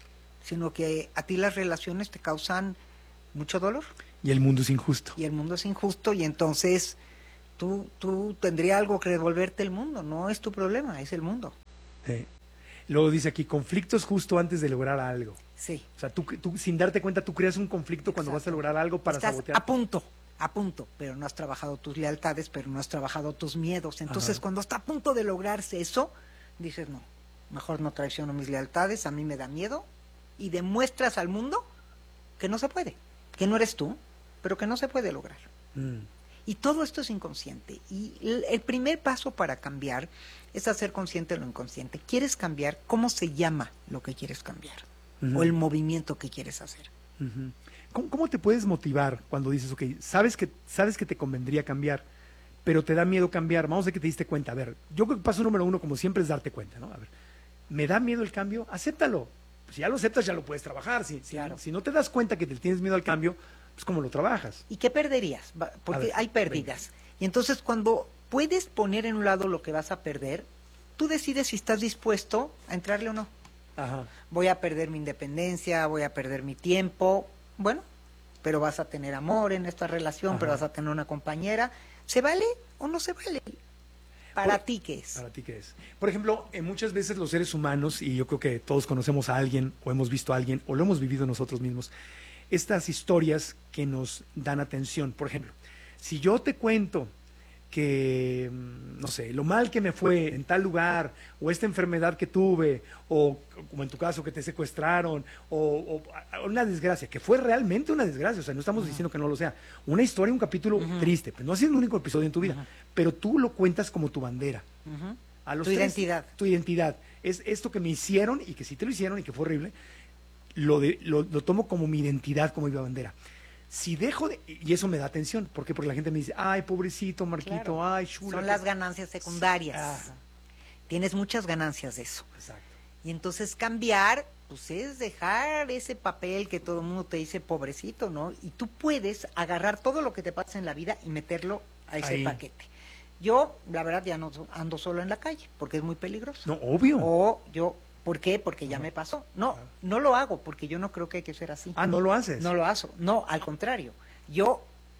sino que a ti las relaciones te causan mucho dolor. Y el mundo es injusto. Y el mundo es injusto y entonces tú, tú tendrías algo que devolverte el mundo, no es tu problema, es el mundo. Sí. Luego dice aquí, conflictos justo antes de lograr algo. Sí. O sea, tú, tú sin darte cuenta, tú creas un conflicto cuando Exacto. vas a lograr algo para Estás sabotear. a punto, a punto, pero no has trabajado tus lealtades, pero no has trabajado tus miedos. Entonces, Ajá. cuando está a punto de lograrse eso, dices, no, mejor no traiciono mis lealtades, a mí me da miedo, y demuestras al mundo que no se puede, que no eres tú, pero que no se puede lograr. Mm. Y todo esto es inconsciente. Y el, el primer paso para cambiar es hacer consciente lo inconsciente. ¿Quieres cambiar? ¿Cómo se llama lo que quieres cambiar? Uh-huh. O el movimiento que quieres hacer. Uh-huh. ¿Cómo, ¿Cómo te puedes motivar cuando dices, ok, sabes que, sabes que te convendría cambiar, pero te da miedo cambiar? Vamos a ver que te diste cuenta. A ver, yo creo que paso número uno, como siempre, es darte cuenta, ¿no? A ver, ¿me da miedo el cambio? Acéptalo. Si ya lo aceptas, ya lo puedes trabajar. Si, Claro. si, si no te das cuenta que te tienes miedo al cambio, pues ¿cómo lo trabajas? ¿Y qué perderías? Va- Porque ver, hay pérdidas. Y entonces cuando puedes poner en un lado lo que vas a perder, tú decides si estás dispuesto a entrarle o no. Ajá. Voy a perder mi independencia, voy a perder mi tiempo. Bueno, pero vas a tener amor en esta relación, Ajá. pero vas a tener una compañera. ¿Se vale o no se vale? ¿Para Por- ti qué es? ¿Para ti qué es? Por ejemplo, eh, muchas veces los seres humanos, y yo creo que todos conocemos a alguien, o hemos visto a alguien, o lo hemos vivido nosotros mismos, estas historias que nos dan atención. Por ejemplo, si yo te cuento que, mm, no sé, lo mal que me fue en tal lugar, o esta enfermedad que tuve, o como en tu caso que te secuestraron, o, o a- una desgracia, que fue realmente una desgracia, o sea, no estamos diciendo que no lo sea, una historia, un capítulo triste, pero no ha sido el único episodio en tu vida, pero tú lo cuentas como tu bandera. Ujú. A los Tu tres, identidad. Tu identidad. Es esto que me hicieron y que sí te lo hicieron y que fue horrible, lo, de, lo, lo tomo como mi identidad, como mi bandera. Si dejo de... Y eso me da atención. ¿Por qué? Porque la gente me dice, ay, pobrecito Marquito, Claro. ay, chula. Son que- las ganancias secundarias. Ajá. Tienes muchas ganancias de eso. Exacto. Y entonces cambiar, pues es dejar ese papel que todo el mundo te dice pobrecito, ¿no? Y tú puedes agarrar todo lo que te pasa en la vida y meterlo a ese Ahí. paquete. Yo, la verdad, ya no so- ando solo en la calle, porque es muy peligroso. No, obvio. O yo, ¿por qué? Porque ya me pasó. No, no lo hago, porque yo no creo que hay que ser así. Ah, ¿no lo haces? No lo hago. No, al contrario. Yo,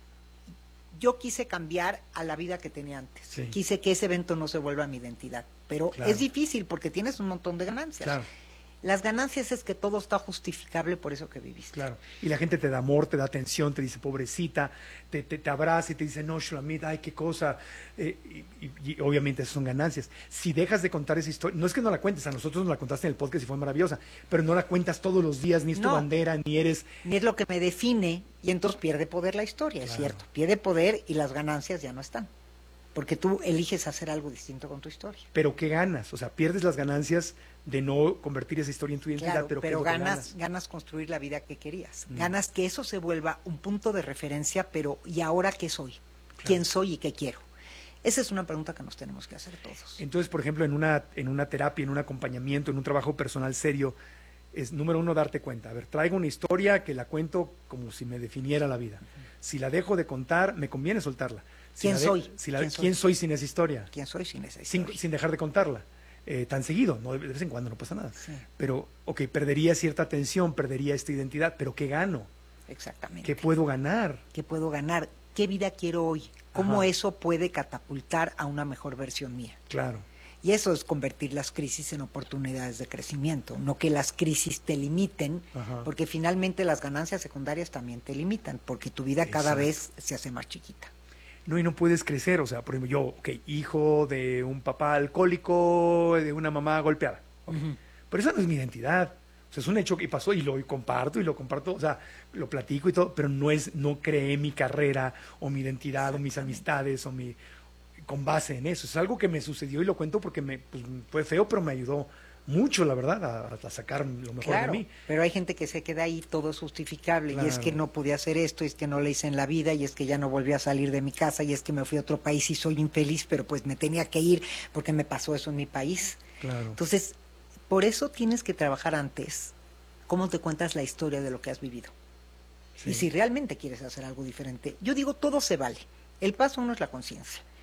yo quise cambiar a la vida que tenía antes. Sí. Quise que ese evento no se vuelva mi identidad. Pero Claro. es difícil porque tienes un montón de ganancias. Claro. Las ganancias es que todo está justificable por eso que viviste. Claro. Y la gente te da amor, te da atención, te dice pobrecita, te, te, te abraza y te dice, no, Shulamit, ay, qué cosa. Eh, y, y- y obviamente esas son ganancias. Si dejas de contar esa historia, no es que no la cuentes, a nosotros nos la contaste en el podcast y fue maravillosa, pero no la cuentas todos los días, ni es tu No. bandera, ni eres... Ni es lo que me define y entonces pierde poder la historia, es Claro. cierto. Pierde poder y las ganancias ya no están. Porque tú eliges hacer algo distinto con tu historia. Pero ¿qué ganas? O sea, pierdes las ganancias de no convertir esa historia en tu identidad, Claro, pero, ¿qué es pero lo que ganas, ganas construir la vida que querías. Mm. Ganas que eso se vuelva un punto de referencia, pero ¿y ahora qué soy? ¿Quién soy y qué quiero? Esa es una pregunta que nos tenemos que hacer todos. Entonces, por ejemplo, en una, en una terapia, en un acompañamiento, en un trabajo personal serio, es número uno darte cuenta. A ver, traigo una historia que la cuento como si me definiera la vida. Si la dejo de contar, me conviene soltarla. Si ¿Quién la de- soy? si la- ¿Quién soy? ¿Quién soy sin esa historia? ¿Quién soy sin esa Sin, historia? sin dejar de contarla. Eh, tan seguido, no de de vez en cuando no pasa nada. Sí. Pero, ok, perdería cierta atención, perdería esta identidad, pero ¿qué gano? Exactamente. ¿Qué puedo ganar? ¿Qué puedo ganar? ¿Qué vida quiero hoy? ¿Cómo Ajá. eso puede catapultar a una mejor versión mía? Claro. Y eso es convertir las crisis en oportunidades de crecimiento, no que las crisis te limiten, Ajá. porque finalmente las ganancias secundarias también te limitan, porque tu vida cada Exacto. vez se hace más chiquita. No, y no puedes crecer. O sea, por ejemplo, yo, ok, hijo de un papá alcohólico, de una mamá golpeada. Ok. Pero esa no es mi identidad. O sea, es un hecho que pasó y lo comparto y lo comparto, o sea, lo platico y todo, pero no es, no creé mi carrera o mi identidad o mis amistades o mi con base en eso. Es algo que me sucedió y lo cuento porque me pues, fue feo, pero me ayudó mucho, la verdad, a, a sacar lo mejor Claro, de mí. pero hay gente que se queda ahí, todo es justificable, y es Claro. que no pude hacer esto, y es que no lo hice en la vida, y es que ya no volví a salir de mi casa, y es que me fui a otro país y soy infeliz, pero pues me tenía que ir porque me pasó eso en mi país. Claro. Entonces, por eso tienes que trabajar antes cómo te cuentas la historia de lo que has vivido. Sí. Y si realmente quieres hacer algo diferente, yo digo, todo se vale. El paso uno es la conciencia.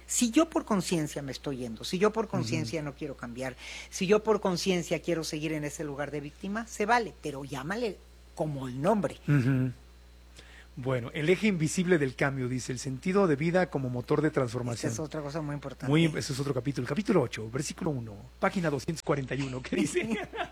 Si yo por conciencia me estoy yendo, si yo por conciencia uh-huh. no quiero cambiar, si yo por conciencia quiero seguir en ese lugar de víctima, se vale, pero llámale como el nombre. Uh-huh. Bueno, el eje invisible del cambio, dice, el sentido de vida como motor de transformación. Esa es otra cosa muy importante. Muy, ese es otro capítulo. Capítulo ocho, versículo uno, página doscientos cuarenta y uno, ¿qué dice?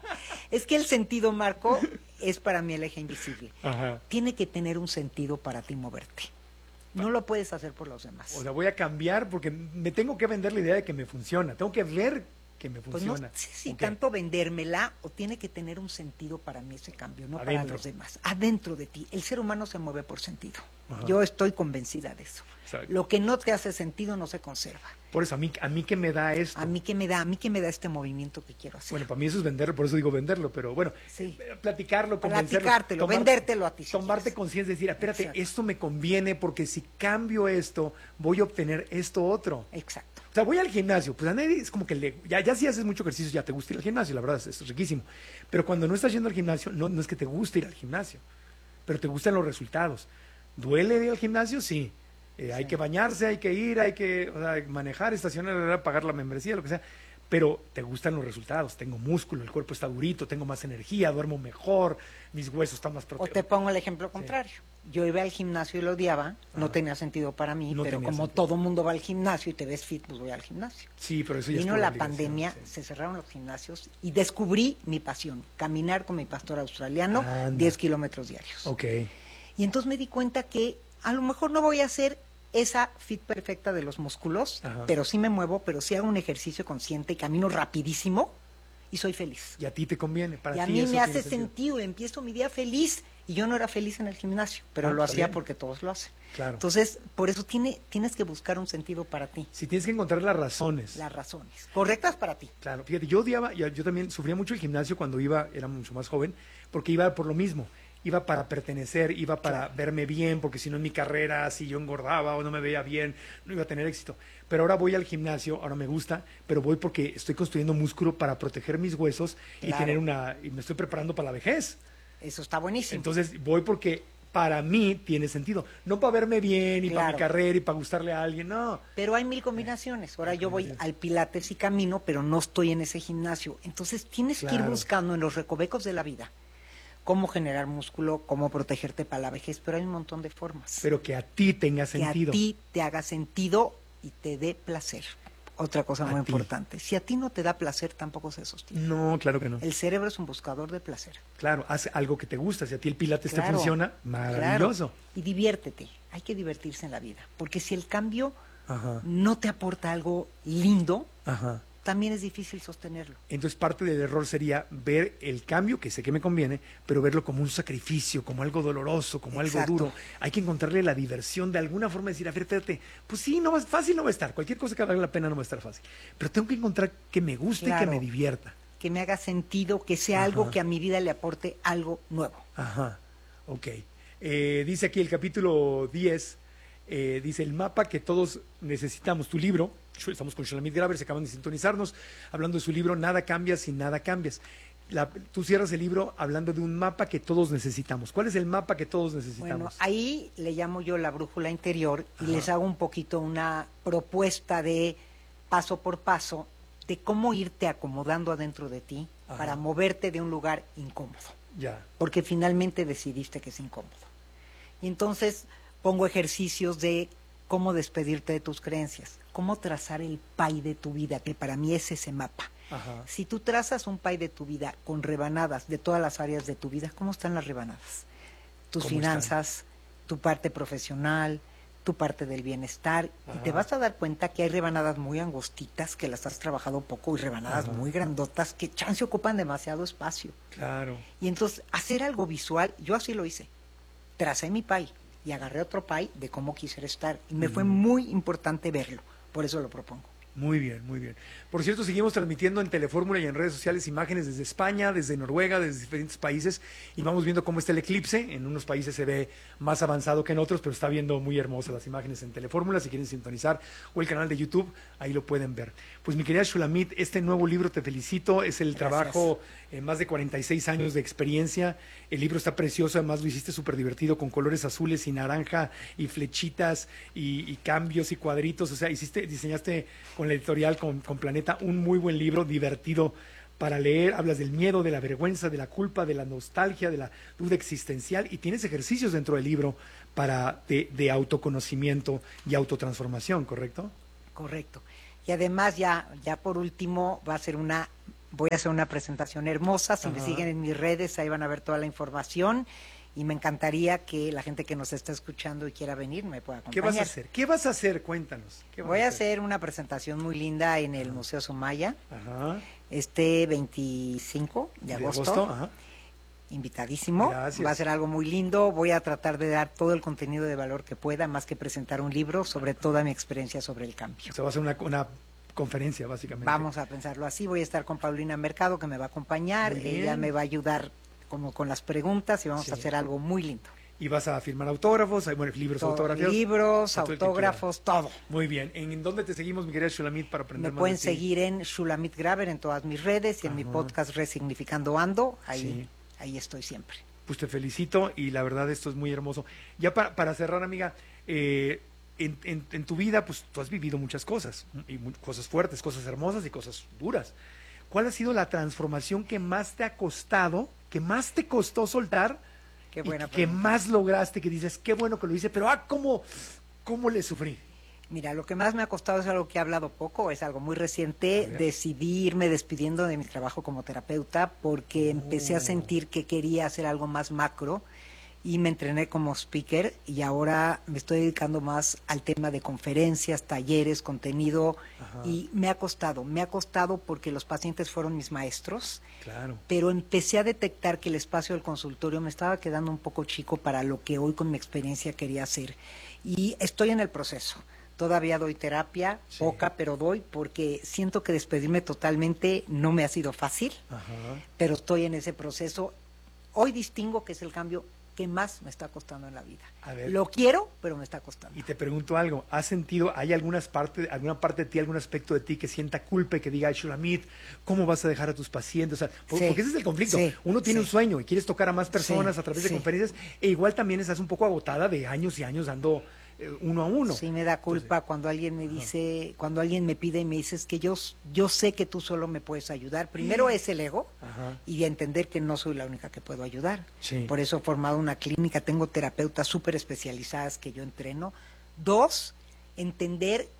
Es que el sentido, Marco, es para mí el eje invisible. Ajá. Tiene que tener un sentido para ti moverte. No lo puedes hacer por los demás. O sea, voy a cambiar porque me tengo que vender la idea de que me funciona. Tengo que ver que me funciona. Pues no sé si okay. tanto vendérmela o tiene que tener un sentido para mí ese cambio, no Adentro. Para los demás. Adentro de ti. El ser humano se mueve por sentido. Ajá. Yo estoy convencida de eso. Exacto. Lo que no te hace sentido no se conserva. Por eso, a mí, a mí que me da esto. A mí que me da, a mí que me da este movimiento que quiero hacer. Bueno, para mí eso es venderlo, por eso digo venderlo, pero bueno, sí. platicarlo, convencerlo. Platicártelo, tomar, vendértelo a ti. Si tomarte conciencia, decir, espérate, Exacto. esto me conviene porque si cambio esto, voy a obtener esto otro. Exacto. O sea, voy al gimnasio, pues a nadie es como que le, ya, ya si haces mucho ejercicio, ya te gusta ir al gimnasio, la verdad es, es riquísimo. Pero cuando no estás yendo al gimnasio, no, no es que te guste ir al gimnasio, pero te gustan los resultados. ¿Duele ir al gimnasio? Sí. Eh, sí. Hay que bañarse, hay que ir, hay que o sea, manejar, estacionar, pagar la membresía, lo que sea. Pero te gustan los resultados. Tengo músculo, el cuerpo está durito, tengo más energía, duermo mejor, mis huesos están más protegidos. O te pongo el ejemplo contrario. Sí. Yo iba al gimnasio y lo odiaba, no ah. tenía sentido para mí, no pero como sentido. Todo mundo va al gimnasio y te ves fit, pues voy al gimnasio. Sí, pero eso ya Vino la pandemia, sí. se cerraron los gimnasios y descubrí mi pasión, caminar con mi pastor australiano, Anda. diez kilómetros diarios. Ok. Y entonces me di cuenta que a lo mejor no voy a hacer esa fit perfecta de los músculos, Ajá. pero sí me muevo, pero sí hago un ejercicio consciente y camino rapidísimo y soy feliz. Y a ti te conviene, para y ti a mí eso me hace sentido. sentido, empiezo mi día feliz y yo no era feliz en el gimnasio, pero ah, lo hacía bien. Porque todos lo hacen. Claro. Entonces, por eso tiene, tienes que buscar un sentido para ti. Si tienes que encontrar las razones. Las razones, correctas para ti. Claro, fíjate, yo odiaba, yo, yo también sufría mucho el gimnasio cuando iba, era mucho más joven, porque iba por lo mismo. Iba para pertenecer, iba para claro. verme bien, porque si no en mi carrera, si yo engordaba o no me veía bien, no iba a tener éxito. Pero ahora voy al gimnasio, ahora me gusta, pero voy porque estoy construyendo músculo para proteger mis huesos claro. y tener una, y me estoy preparando para la vejez. Eso está buenísimo. Entonces voy porque para mí tiene sentido, no para verme bien y claro. para mi carrera y para gustarle a alguien, no. Pero hay mil combinaciones. Ahora yo voy al Pilates y camino, pero no estoy en ese gimnasio. Entonces tienes claro. que ir buscando en los recovecos de la vida cómo generar músculo, cómo protegerte para la vejez, pero hay un montón de formas. Pero que a ti tenga sentido. Que a ti te haga sentido y te dé placer. Otra cosa muy importante. Si a ti no te da placer, tampoco se sostiene. No, claro que no. El cerebro es un buscador de placer. Claro, haz algo que te gusta. Si a ti el pilates claro, te funciona, maravilloso. Claro. Y diviértete. Hay que divertirse en la vida. Porque si el cambio Ajá. no te aporta algo lindo, Ajá. también es difícil sostenerlo. Entonces parte del error sería ver el cambio, que sé que me conviene, pero verlo como un sacrificio, como algo doloroso, como Exacto. algo duro. Hay que encontrarle la diversión de alguna forma, decir, a ver, espérate, pues sí, no va, fácil no va a estar, cualquier cosa que valga la pena no va a estar fácil, pero tengo que encontrar que me guste claro, y que me divierta. Que me haga sentido, que sea Ajá. algo que a mi vida le aporte algo nuevo. Ajá, ok. Eh, dice aquí el capítulo diez, eh, dice el mapa que todos necesitamos, tu libro. Estamos con Shulamit Graber, se acaban de sintonizarnos, hablando de su libro Nada cambia si nada cambias. La, tú cierras el libro hablando de un mapa que todos necesitamos. ¿Cuál es el mapa que todos necesitamos? Bueno, ahí le llamo yo la brújula interior y Ajá. les hago un poquito una propuesta de paso por paso de cómo irte acomodando adentro de ti Ajá. para moverte de un lugar incómodo. Ya. Porque finalmente decidiste que es incómodo. Y entonces pongo ejercicios de cómo despedirte de tus creencias, cómo trazar el pie de tu vida, que para mí es ese mapa. Ajá. Si tú trazas un pie de tu vida con rebanadas de todas las áreas de tu vida, ¿cómo están las rebanadas? Tus finanzas, están? Tu parte profesional, tu parte del bienestar, Ajá. y te vas a dar cuenta que hay rebanadas muy angostitas que las has trabajado poco y rebanadas Ajá. muy grandotas que chance ocupan demasiado espacio. Claro. Y entonces hacer algo visual, yo así lo hice, tracé mi pie y agarré otro pie de cómo quisiera estar y me uh-huh. fue muy importante verlo, por eso lo propongo. Muy bien, muy bien. Por cierto, seguimos transmitiendo en Telefórmula y en redes sociales imágenes desde España, desde Noruega, desde diferentes países, y vamos viendo cómo está el eclipse. En unos países se ve más avanzado que en otros, pero está viendo muy hermosas las imágenes en Telefórmula. Si quieren sintonizar, o el canal de YouTube, ahí lo pueden ver. Pues mi querida Shulamit, este nuevo libro, te felicito, es el Gracias. trabajo, eh, más de cuarenta y seis años de experiencia. El libro está precioso, además lo hiciste súper divertido, con colores azules y naranja, y flechitas, y, y cambios y cuadritos. O sea, hiciste, diseñaste con la editorial, con, con Planeta, un muy buen libro, divertido para leer. Hablas del miedo, de la vergüenza, de la culpa, de la nostalgia, de la duda existencial, y tienes ejercicios dentro del libro para de, de autoconocimiento y autotransformación, ¿correcto? Correcto. Y además ya, ya por último va a ser una, voy a hacer una presentación hermosa. Si me Ajá. siguen en mis redes, ahí van a ver toda la información. Y me encantaría que la gente que nos está escuchando y quiera venir me pueda acompañar. ¿Qué vas a hacer? ¿Qué vas a hacer? Cuéntanos. ¿Qué vas Voy a hacer una presentación muy linda en el Museo Sumaya, Ajá. este veinticinco de De agosto. agosto, ajá. Invitadísimo. Gracias. Va a ser algo muy lindo. Voy a tratar de dar todo el contenido de valor que pueda, más que presentar un libro, sobre toda mi experiencia sobre el cambio. O sea, va a ser una, una conferencia, básicamente. Vamos a pensarlo así. Voy a estar con Paulina Mercado, que me va a acompañar. Muy bien. Ella me va a ayudar como con las preguntas y vamos Sí. a hacer algo muy lindo. Y vas a firmar autógrafos, hay bueno, libros Todo, autografiados. libros, A todo el que autógrafos, todo. Muy bien. ¿En dónde te seguimos, mi querida Shulamit, para aprender Me más pueden de ti? seguir en Shulamit Graver en todas mis redes y en mi Ajá. podcast Resignificando Ando. Ahí, Sí. ahí estoy siempre. Pues te felicito y la verdad esto es muy hermoso. Ya para, para cerrar, amiga, eh, en, en- en tu vida pues tú has vivido muchas cosas, y mu- cosas fuertes, cosas hermosas y cosas duras. ¿Cuál ha sido la transformación que más te ha costado, que más te costó soltar, Qué y buena que pregunta. más lograste, que dices, qué bueno que lo hice, pero ah, cómo, cómo le sufrí? Mira, lo que más me ha costado es algo que he hablado poco, es algo muy reciente. Decidí irme despidiendo de mi trabajo como terapeuta porque empecé a sentir que quería hacer algo más macro y me entrené como speaker y ahora me estoy dedicando más al tema de conferencias, talleres, contenido. Ajá. Y me ha costado, me ha costado porque los pacientes fueron mis maestros, Claro. pero empecé a detectar que el espacio del consultorio me estaba quedando un poco chico para lo que hoy con mi experiencia quería hacer. Y estoy en el proceso. Todavía doy terapia, poca, pero doy porque siento que despedirme totalmente no me ha sido fácil, Ajá. pero estoy en ese proceso. Hoy distingo que es el cambio que más me está costando en la vida. A ver. Lo quiero, pero me está costando. Y te pregunto algo, ¿has sentido, hay algunas parte, alguna parte de ti, algún aspecto de ti que sienta culpa y que diga, "Ay, Shulamit, ¿cómo vas a dejar a tus pacientes?" O sea, por- Sí, porque ese es el conflicto. sí, Uno tiene sí. un sueño y quieres tocar a más personas Sí, a través de sí. conferencias, e igual también estás un poco agotada de años y años dando eh, uno a uno. Sí, me da culpa cuando alguien me dice, cuando alguien me pide y me dice, es que yo, yo sé que tú solo me puedes ayudar. Primero es el ego Ajá. y entender que no soy la única que puedo ayudar. Sí. Por eso he formado una clínica, tengo terapeutas súper especializadas que yo entreno. Dos, entender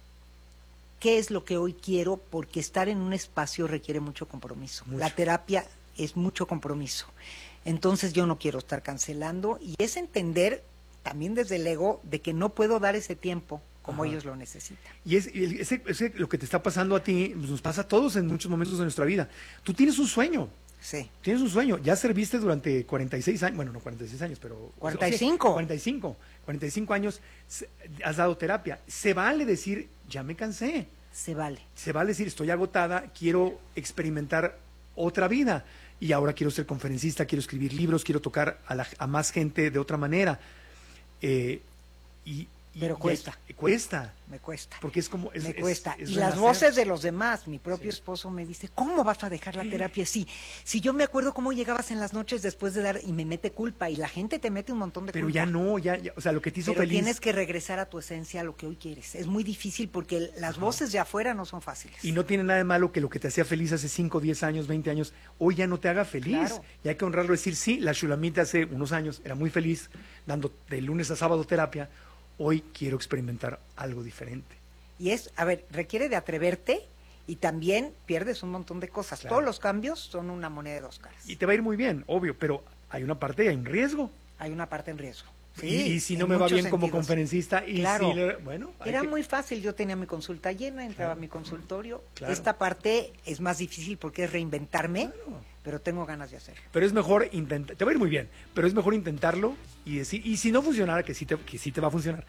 qué es lo que hoy quiero, porque estar en un espacio requiere mucho compromiso. Mucho. La terapia es mucho compromiso. Entonces yo no quiero estar cancelando y es entender también desde el ego de que no puedo dar ese tiempo como Ajá. ellos lo necesitan. Y es, y el- ese, ese- lo que te está pasando a ti, pues, nos pasa a todos en muchos momentos de nuestra vida. Tú tienes un sueño. Sí. Tienes un sueño. Ya serviste durante cuarenta y seis años, bueno, no cuarenta y seis años, pero... cuarenta y cinco. cuarenta y cinco. cuarenta y cinco años se- has dado terapia. Se vale decir, ya me cansé. Se vale. Se vale decir, estoy agotada, quiero experimentar otra vida. Y ahora quiero ser conferencista, quiero escribir libros, quiero tocar a, la- a más gente de otra manera. Eh, y, y- Pero y cuesta. es- cuesta. Me cuesta. Porque es como... Es, me es- cuesta. es y las renacer. voces de los demás, mi propio esposo me dice, ¿cómo vas a dejar la terapia así? Si yo me acuerdo cómo llegabas en las noches después de dar, y me mete culpa, y la gente te mete un montón de Pero culpa. ya no, ya, ya, o sea, lo que te hizo Pero feliz... tienes que regresar a tu esencia, a lo que hoy quieres. Es muy difícil porque las voces de afuera no son fáciles. Y no tiene nada de malo que lo que te hacía feliz hace cinco, diez años, veinte años, hoy ya no te haga feliz. Claro. Y hay que honrarlo, decir, sí, la Shulamit hace unos años era muy feliz dando de lunes a sábado terapia, hoy quiero experimentar algo diferente. Y es, a ver, requiere de atreverte y también pierdes un montón de cosas. Claro. Todos los cambios son una moneda de dos caras. Y te va a ir muy bien, obvio, pero hay una parte y hay un riesgo. Hay una parte en riesgo. y, y si no en me va muchos bien como sentidos. conferencista, y Claro. si le- bueno, hay Era que- muy fácil, yo tenía mi consulta llena, entraba Claro. a mi consultorio. Claro. Esta parte es más difícil porque es reinventarme, pero tengo ganas de hacerlo. Pero es mejor intentar, te va a ir muy bien, pero es mejor intentarlo y decir, y si no funcionara, que sí te, que sí te va a funcionar,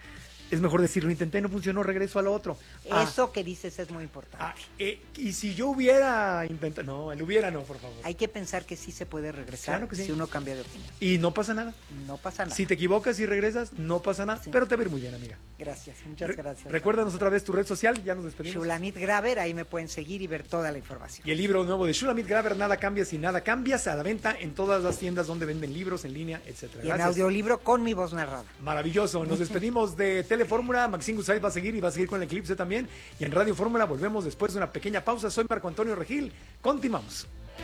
es mejor decir, lo intenté, no funcionó, regreso a lo otro. Eso ah, que dices es muy importante. Ah, eh, y si yo hubiera intentado, no, el hubiera no, por favor. Hay que pensar que sí se puede regresar Claro que sí. si uno cambia de opinión. Y no pasa nada. No pasa nada. Si te equivocas y regresas, no pasa nada, sí. pero te va a ir muy bien, amiga. Gracias, muchas Re gracias. Recuérdanos otra vez tu red social, ya nos despedimos. Shulamit Graver, ahí me pueden seguir y ver toda la información. Y el libro nuevo de Shulamit Graver, Nada cambia si nada cambias, a la venta en todas las tiendas donde venden libros, en línea, etcétera. Y en audiolibro con mi voz narrada. Maravilloso. Nos despedimos de Telefórmula. Maxine Guzay va a seguir y va a seguir con el Eclipse también. Y en Radio Fórmula volvemos después de una pequeña pausa. Soy Marco Antonio Regil. Continuamos.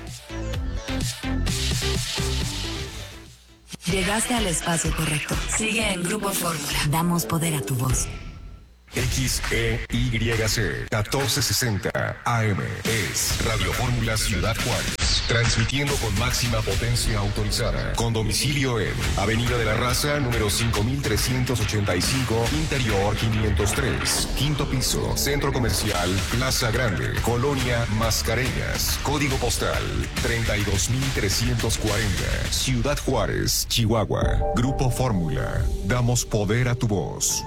Llegaste al espacio correcto. Sigue en Grupo Fórmula. Damos poder a tu voz. X E Y C catorce sesenta A M es Radio Fórmula Ciudad Juárez. Transmitiendo con máxima potencia autorizada. Con domicilio en Avenida de la Raza, número cinco mil trescientos ochenta y cinco, Interior quinientos tres. Quinto piso, Centro Comercial, Plaza Grande, Colonia Mascareñas. Código postal treinta y dos mil trescientos cuarenta. Ciudad Juárez, Chihuahua. Grupo Fórmula. Damos poder a tu voz.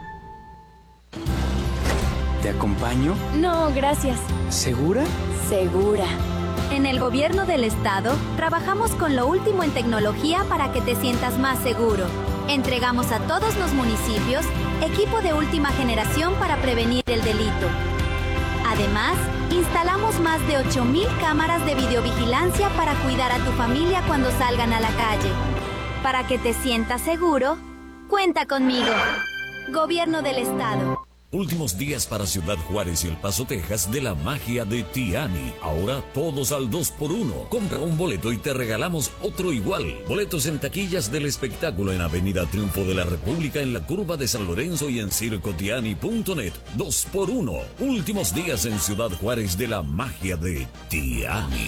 ¿Te acompaño? No, gracias. ¿Segura? Segura. En el gobierno del estado, trabajamos con lo último en tecnología para que te sientas más seguro. Entregamos a todos los municipios equipo de última generación para prevenir el delito. Además, instalamos más de ocho mil cámaras de videovigilancia para cuidar a tu familia cuando salgan a la calle. Para que te sientas seguro, cuenta conmigo. Gobierno del estado. Últimos días para Ciudad Juárez y El Paso, Texas, de la magia de Tiani. Ahora todos al dos por uno. Compra un boleto y te regalamos otro igual. Boletos en taquillas del espectáculo en Avenida Triunfo de la República, en la curva de San Lorenzo y en circo tiani punto net. dos por uno. Últimos días en Ciudad Juárez de la magia de Tiani.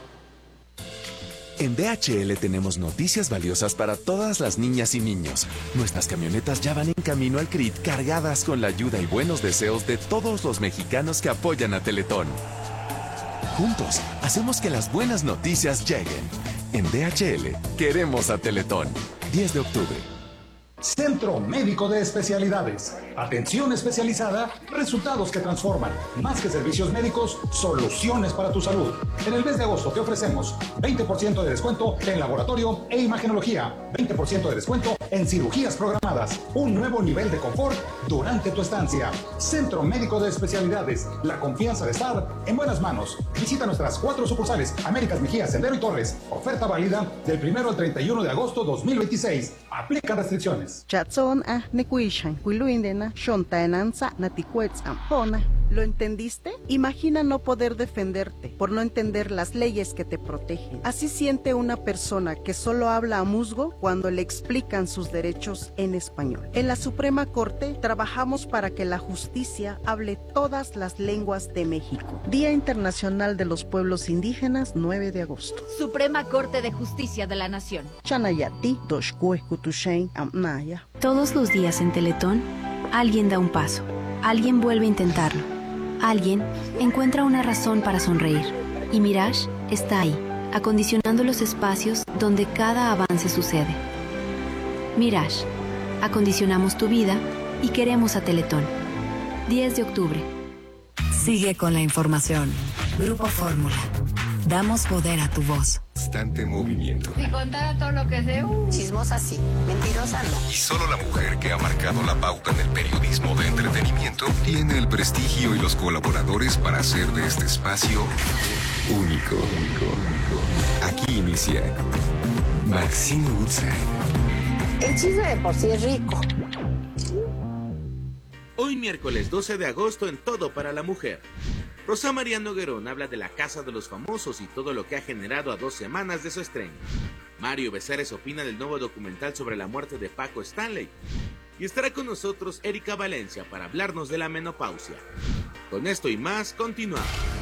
En D H L tenemos noticias valiosas para todas las niñas y niños. Nuestras camionetas ya van en camino al C R I T cargadas con la ayuda y buenos deseos de todos los mexicanos que apoyan a Teletón. Juntos, hacemos que las buenas noticias lleguen. En D H L, queremos a Teletón. diez de octubre. Centro Médico de Especialidades. Atención especializada, resultados que transforman. Más que servicios médicos, soluciones para tu salud. En el mes de agosto te ofrecemos veinte por ciento de descuento en laboratorio e imagenología, veinte por ciento de descuento en cirugías programadas, un nuevo nivel de confort durante tu estancia. Centro Médico de Especialidades, la confianza de estar en buenas manos. Visita nuestras cuatro sucursales, Américas Mejía, Sendero y Torres. Oferta válida del primero al treinta y uno de agosto dos mil veintiséis. Aplican restricciones. Chatson a nekuishan kuiluindena shontaenanza naticuetz ampona. ¿Lo entendiste? Imagina no poder defenderte por no entender las leyes que te protegen. Así siente una persona que solo habla a musgo cuando le explican sus derechos en español. En la Suprema Corte trabajamos para que la justicia hable todas las lenguas de México. Día Internacional de los Pueblos Indígenas, nueve de agosto. Suprema Corte de Justicia de la Nación. Chanayati, doshkue kutushen amnaya. Todos los días en Teletón, alguien da un paso, alguien vuelve a intentarlo. Alguien encuentra una razón para sonreír y Mirage está ahí, acondicionando los espacios donde cada avance sucede. Mirage, acondicionamos tu vida y queremos a Teletón. diez de octubre. Sigue con la información. Grupo Fórmula. Damos poder a tu voz. Constante movimiento. Y contar todo lo que sé. Uh. Chismosa sí, mentirosa no. Y solo la mujer que ha marcado la pauta en el periodismo de entretenimiento tiene el prestigio y los colaboradores para hacer de este espacio único. Aquí inicia Maxine Guzay. El chisme de por sí es rico. Hoy miércoles doce de agosto en Todo para la Mujer. Rosa María Noguerón habla de La Casa de los Famosos y todo lo que ha generado a dos semanas de su estreno. Mario Besares opina del nuevo documental sobre la muerte de Paco Stanley. Y estará con nosotros Erika Valencia para hablarnos de la menopausia. Con esto y más, continuamos.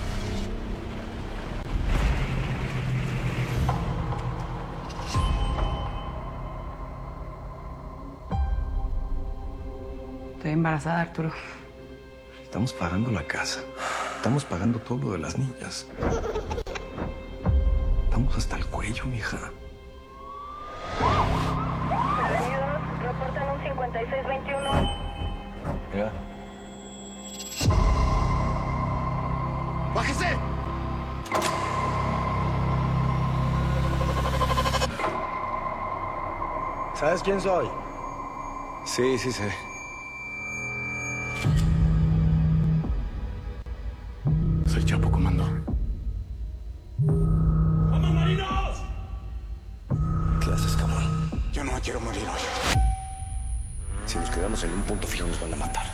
Estoy embarazada, Arturo. Estamos pagando la casa. Estamos pagando todo lo de las niñas. Estamos hasta el cuello, mija. Reportan un cincuenta y seis veintiuno. ¿Sabes quién soy? Sí, sí sé. Soy Chapo, comando. ¡Vamos, marinos! ¿Qué haces, cabrón? Yo no me quiero morir hoy. Si nos quedamos en un punto fijo nos van a matar.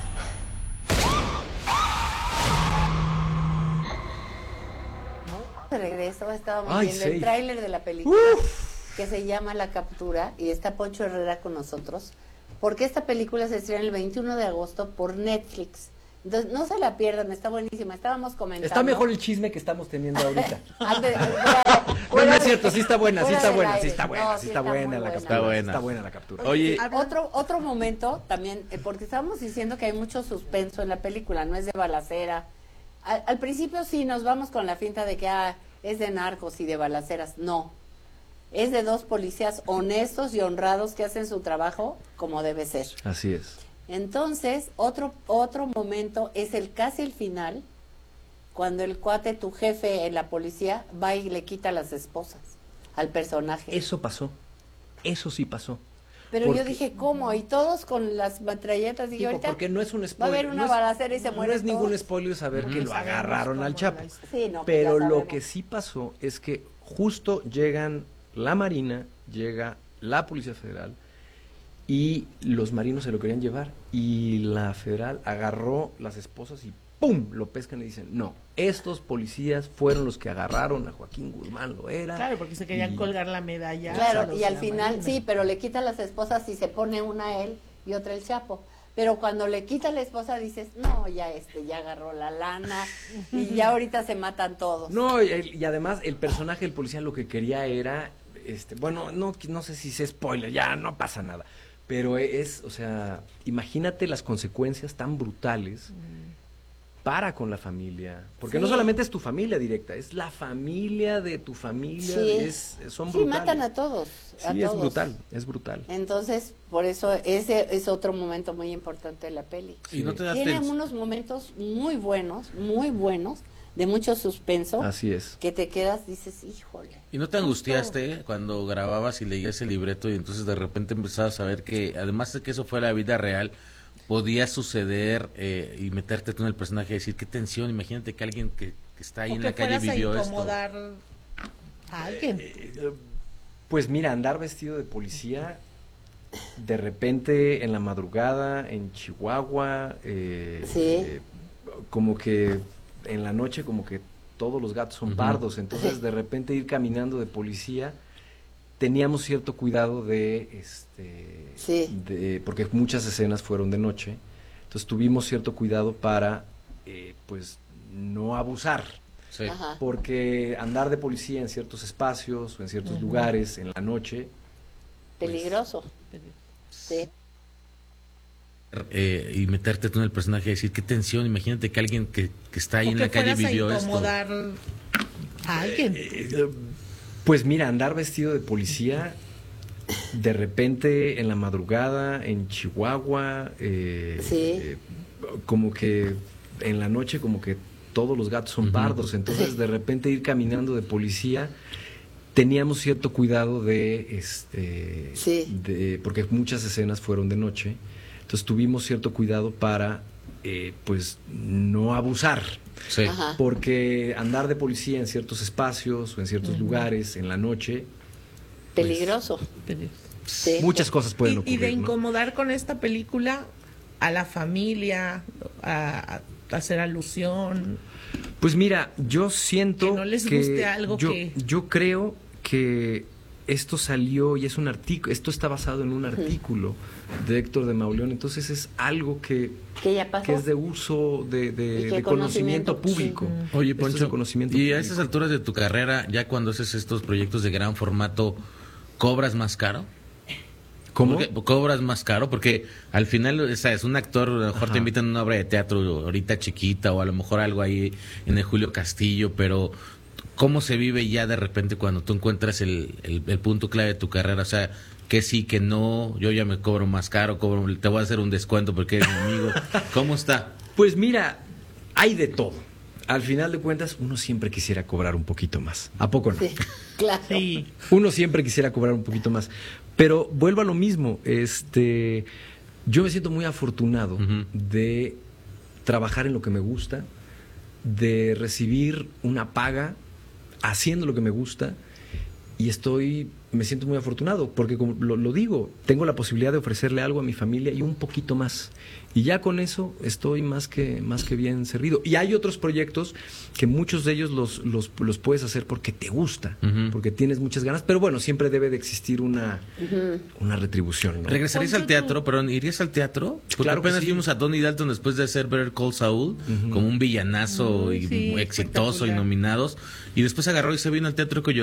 De regreso estábamos Ay, viendo sí. el tráiler de la película Uf. que se llama La Captura y está Poncho Herrera con nosotros porque esta película se estrena el veintiuno de agosto por Netflix. Entonces no se la pierdan, está buenísima. Estábamos comentando. Está mejor el chisme que estamos teniendo ahorita. Antes, No, no es cierto, sí está buena, sí fuera está del buena, aire. sí está buena, No, sí sí está está buena muy la buena. captura. Está buena. Está buena la captura. Oye, otro otro momento también, eh, porque estábamos diciendo que hay mucho suspenso en la película, no es de balacera. Al, al principio sí nos vamos con la finta de que ah, es de narcos y de balaceras. No, es de dos policías honestos y honrados que hacen su trabajo como debe ser. Así es. Entonces, otro otro momento es el casi el final, cuando el cuate, tu jefe en la policía, va y le quita las esposas al personaje. Eso pasó. Eso sí pasó. Pero Porque- yo dije, ¿cómo? Y todos con las metralletas. Dije, Digo, ahorita porque no es un va a spoiler. haber una no es- balacera y se no mueren es ningún todos. spoiler saber que Ujú. lo Sabemos agarraron cómo al Chapo. la- Sí, no, Pero ya lo sabemos. que sí pasó es que justo llegan la Marina, llega la Policía Federal y los marinos se lo querían llevar y la Federal agarró las esposas y ¡pum! Lo pescan y dicen, no, estos policías fueron los que agarraron a Joaquín Guzmán Loera. Claro, porque se querían y- colgar la medalla. a Claro, los y al de la final, Marina. sí, pero le quita las esposas y se pone una a él y otra el Chapo. Pero cuando le quita la esposa dices, no, ya este, ya agarró la lana y ya ahorita se matan todos. No, y, y además el personaje del policía lo que quería era, este, bueno, no, no sé si es spoiler, ya no pasa nada, pero es, o sea, imagínate las consecuencias tan brutales para con la familia, porque Sí. no solamente es tu familia directa, es la familia de tu familia, Sí. es, son Sí, brutales. matan a todos. a Sí, es todos. brutal, es brutal. Entonces, por eso ese es otro momento muy importante de la peli. ¿Y no te da Tiene tens- unos momentos muy buenos, muy buenos, de mucho suspenso. Así es. Que te quedas, dices, híjole. ¿Y no te angustiaste cuando grababas y leías el libreto y entonces de repente empezabas a ver que, además de que eso fue la vida real, podía suceder eh, y meterte tú en el personaje y decir, qué tensión, imagínate que alguien que, que está ahí O en que la calle fueras a vivió esto. incomodar a alguien. Pues mira, andar vestido de policía, de repente en la madrugada, en Chihuahua, eh, Sí. eh, como que en la noche como que todos los gatos son Ujú. pardos, entonces de repente ir caminando de policía, teníamos cierto cuidado de, este, Sí. de- porque muchas escenas fueron de noche, entonces tuvimos cierto cuidado para, eh, pues, no abusar. Sí. Ajá. Porque andar de policía en ciertos espacios o en ciertos Ujú. lugares en la noche, Peligroso. Sí. Eh, y meterte tú en el personaje y decir, qué tensión, imagínate que alguien que, que está ahí O en que la calle fueras a vivió esto. incomodar a alguien. pues mira, andar vestido de policía, de repente en la madrugada en Chihuahua, eh, Sí. eh, como que en la noche como que todos los gatos son Ujú. pardos, entonces de repente ir caminando de policía, teníamos cierto cuidado de, este, Sí. de, porque muchas escenas fueron de noche, entonces tuvimos cierto cuidado para, eh, pues, no abusar. Sí. Ajá. Porque andar de policía en ciertos espacios o en ciertos Ujú. lugares en la noche, Peligroso. Sí. muchas cosas pueden Y, y ocurrir. de ¿no? incomodar con esta película a la familia, a, a hacer alusión. Pues mira, yo siento Que no les guste algo yo, que- yo creo que esto salió y es un artículo, esto está basado en un artículo de Héctor de Mauleón, entonces es algo que, Que ya pasó. que es de uso de, de- Y que de conocimiento, conocimiento público. Oye, Esto es de Poncho, conocimiento y a público. estas alturas de tu carrera, ya cuando haces estos proyectos de gran formato, ¿cobras más caro? ¿Cómo? Porque- ¿Cobras más caro? Porque al final, o sea, es un actor, a lo mejor Ajá. te invitan a una obra de teatro ahorita chiquita o a lo mejor algo ahí en el Julio Castillo, pero ¿cómo se vive ya de repente cuando tú encuentras el, el, el punto clave de tu carrera? O sea, que sí, que no, yo ya me cobro más caro, cobro, te voy a hacer un descuento porque eres mi amigo. ¿Cómo está? Pues mira, hay de todo. al final de cuentas, uno siempre quisiera cobrar un poquito más. ¿A poco no? Sí, claro. Sí. Uno siempre quisiera cobrar un poquito más. Pero vuelvo a lo mismo. Este, yo me siento muy afortunado uh-huh. de trabajar en lo que me gusta, de recibir una paga haciendo lo que me gusta, y estoy, me siento muy afortunado, porque como lo, lo digo, tengo la posibilidad de ofrecerle algo a mi familia y un poquito más. Y ya con eso estoy más que, más que bien servido. Y hay otros proyectos que muchos de ellos los, los, los puedes hacer porque te gusta, uh-huh. porque tienes muchas ganas, pero bueno, siempre debe de existir una, uh-huh. una retribución, ¿no? ¿Regresarías al teatro? Perdón, ¿irías al teatro? Porque claro apenas sí. vimos a Tony Dalton después de hacer Better Call Saul, uh-huh. como un villanazo uh, y sí, exitoso y nominados, y después agarró y se vino al Teatro Coyoacán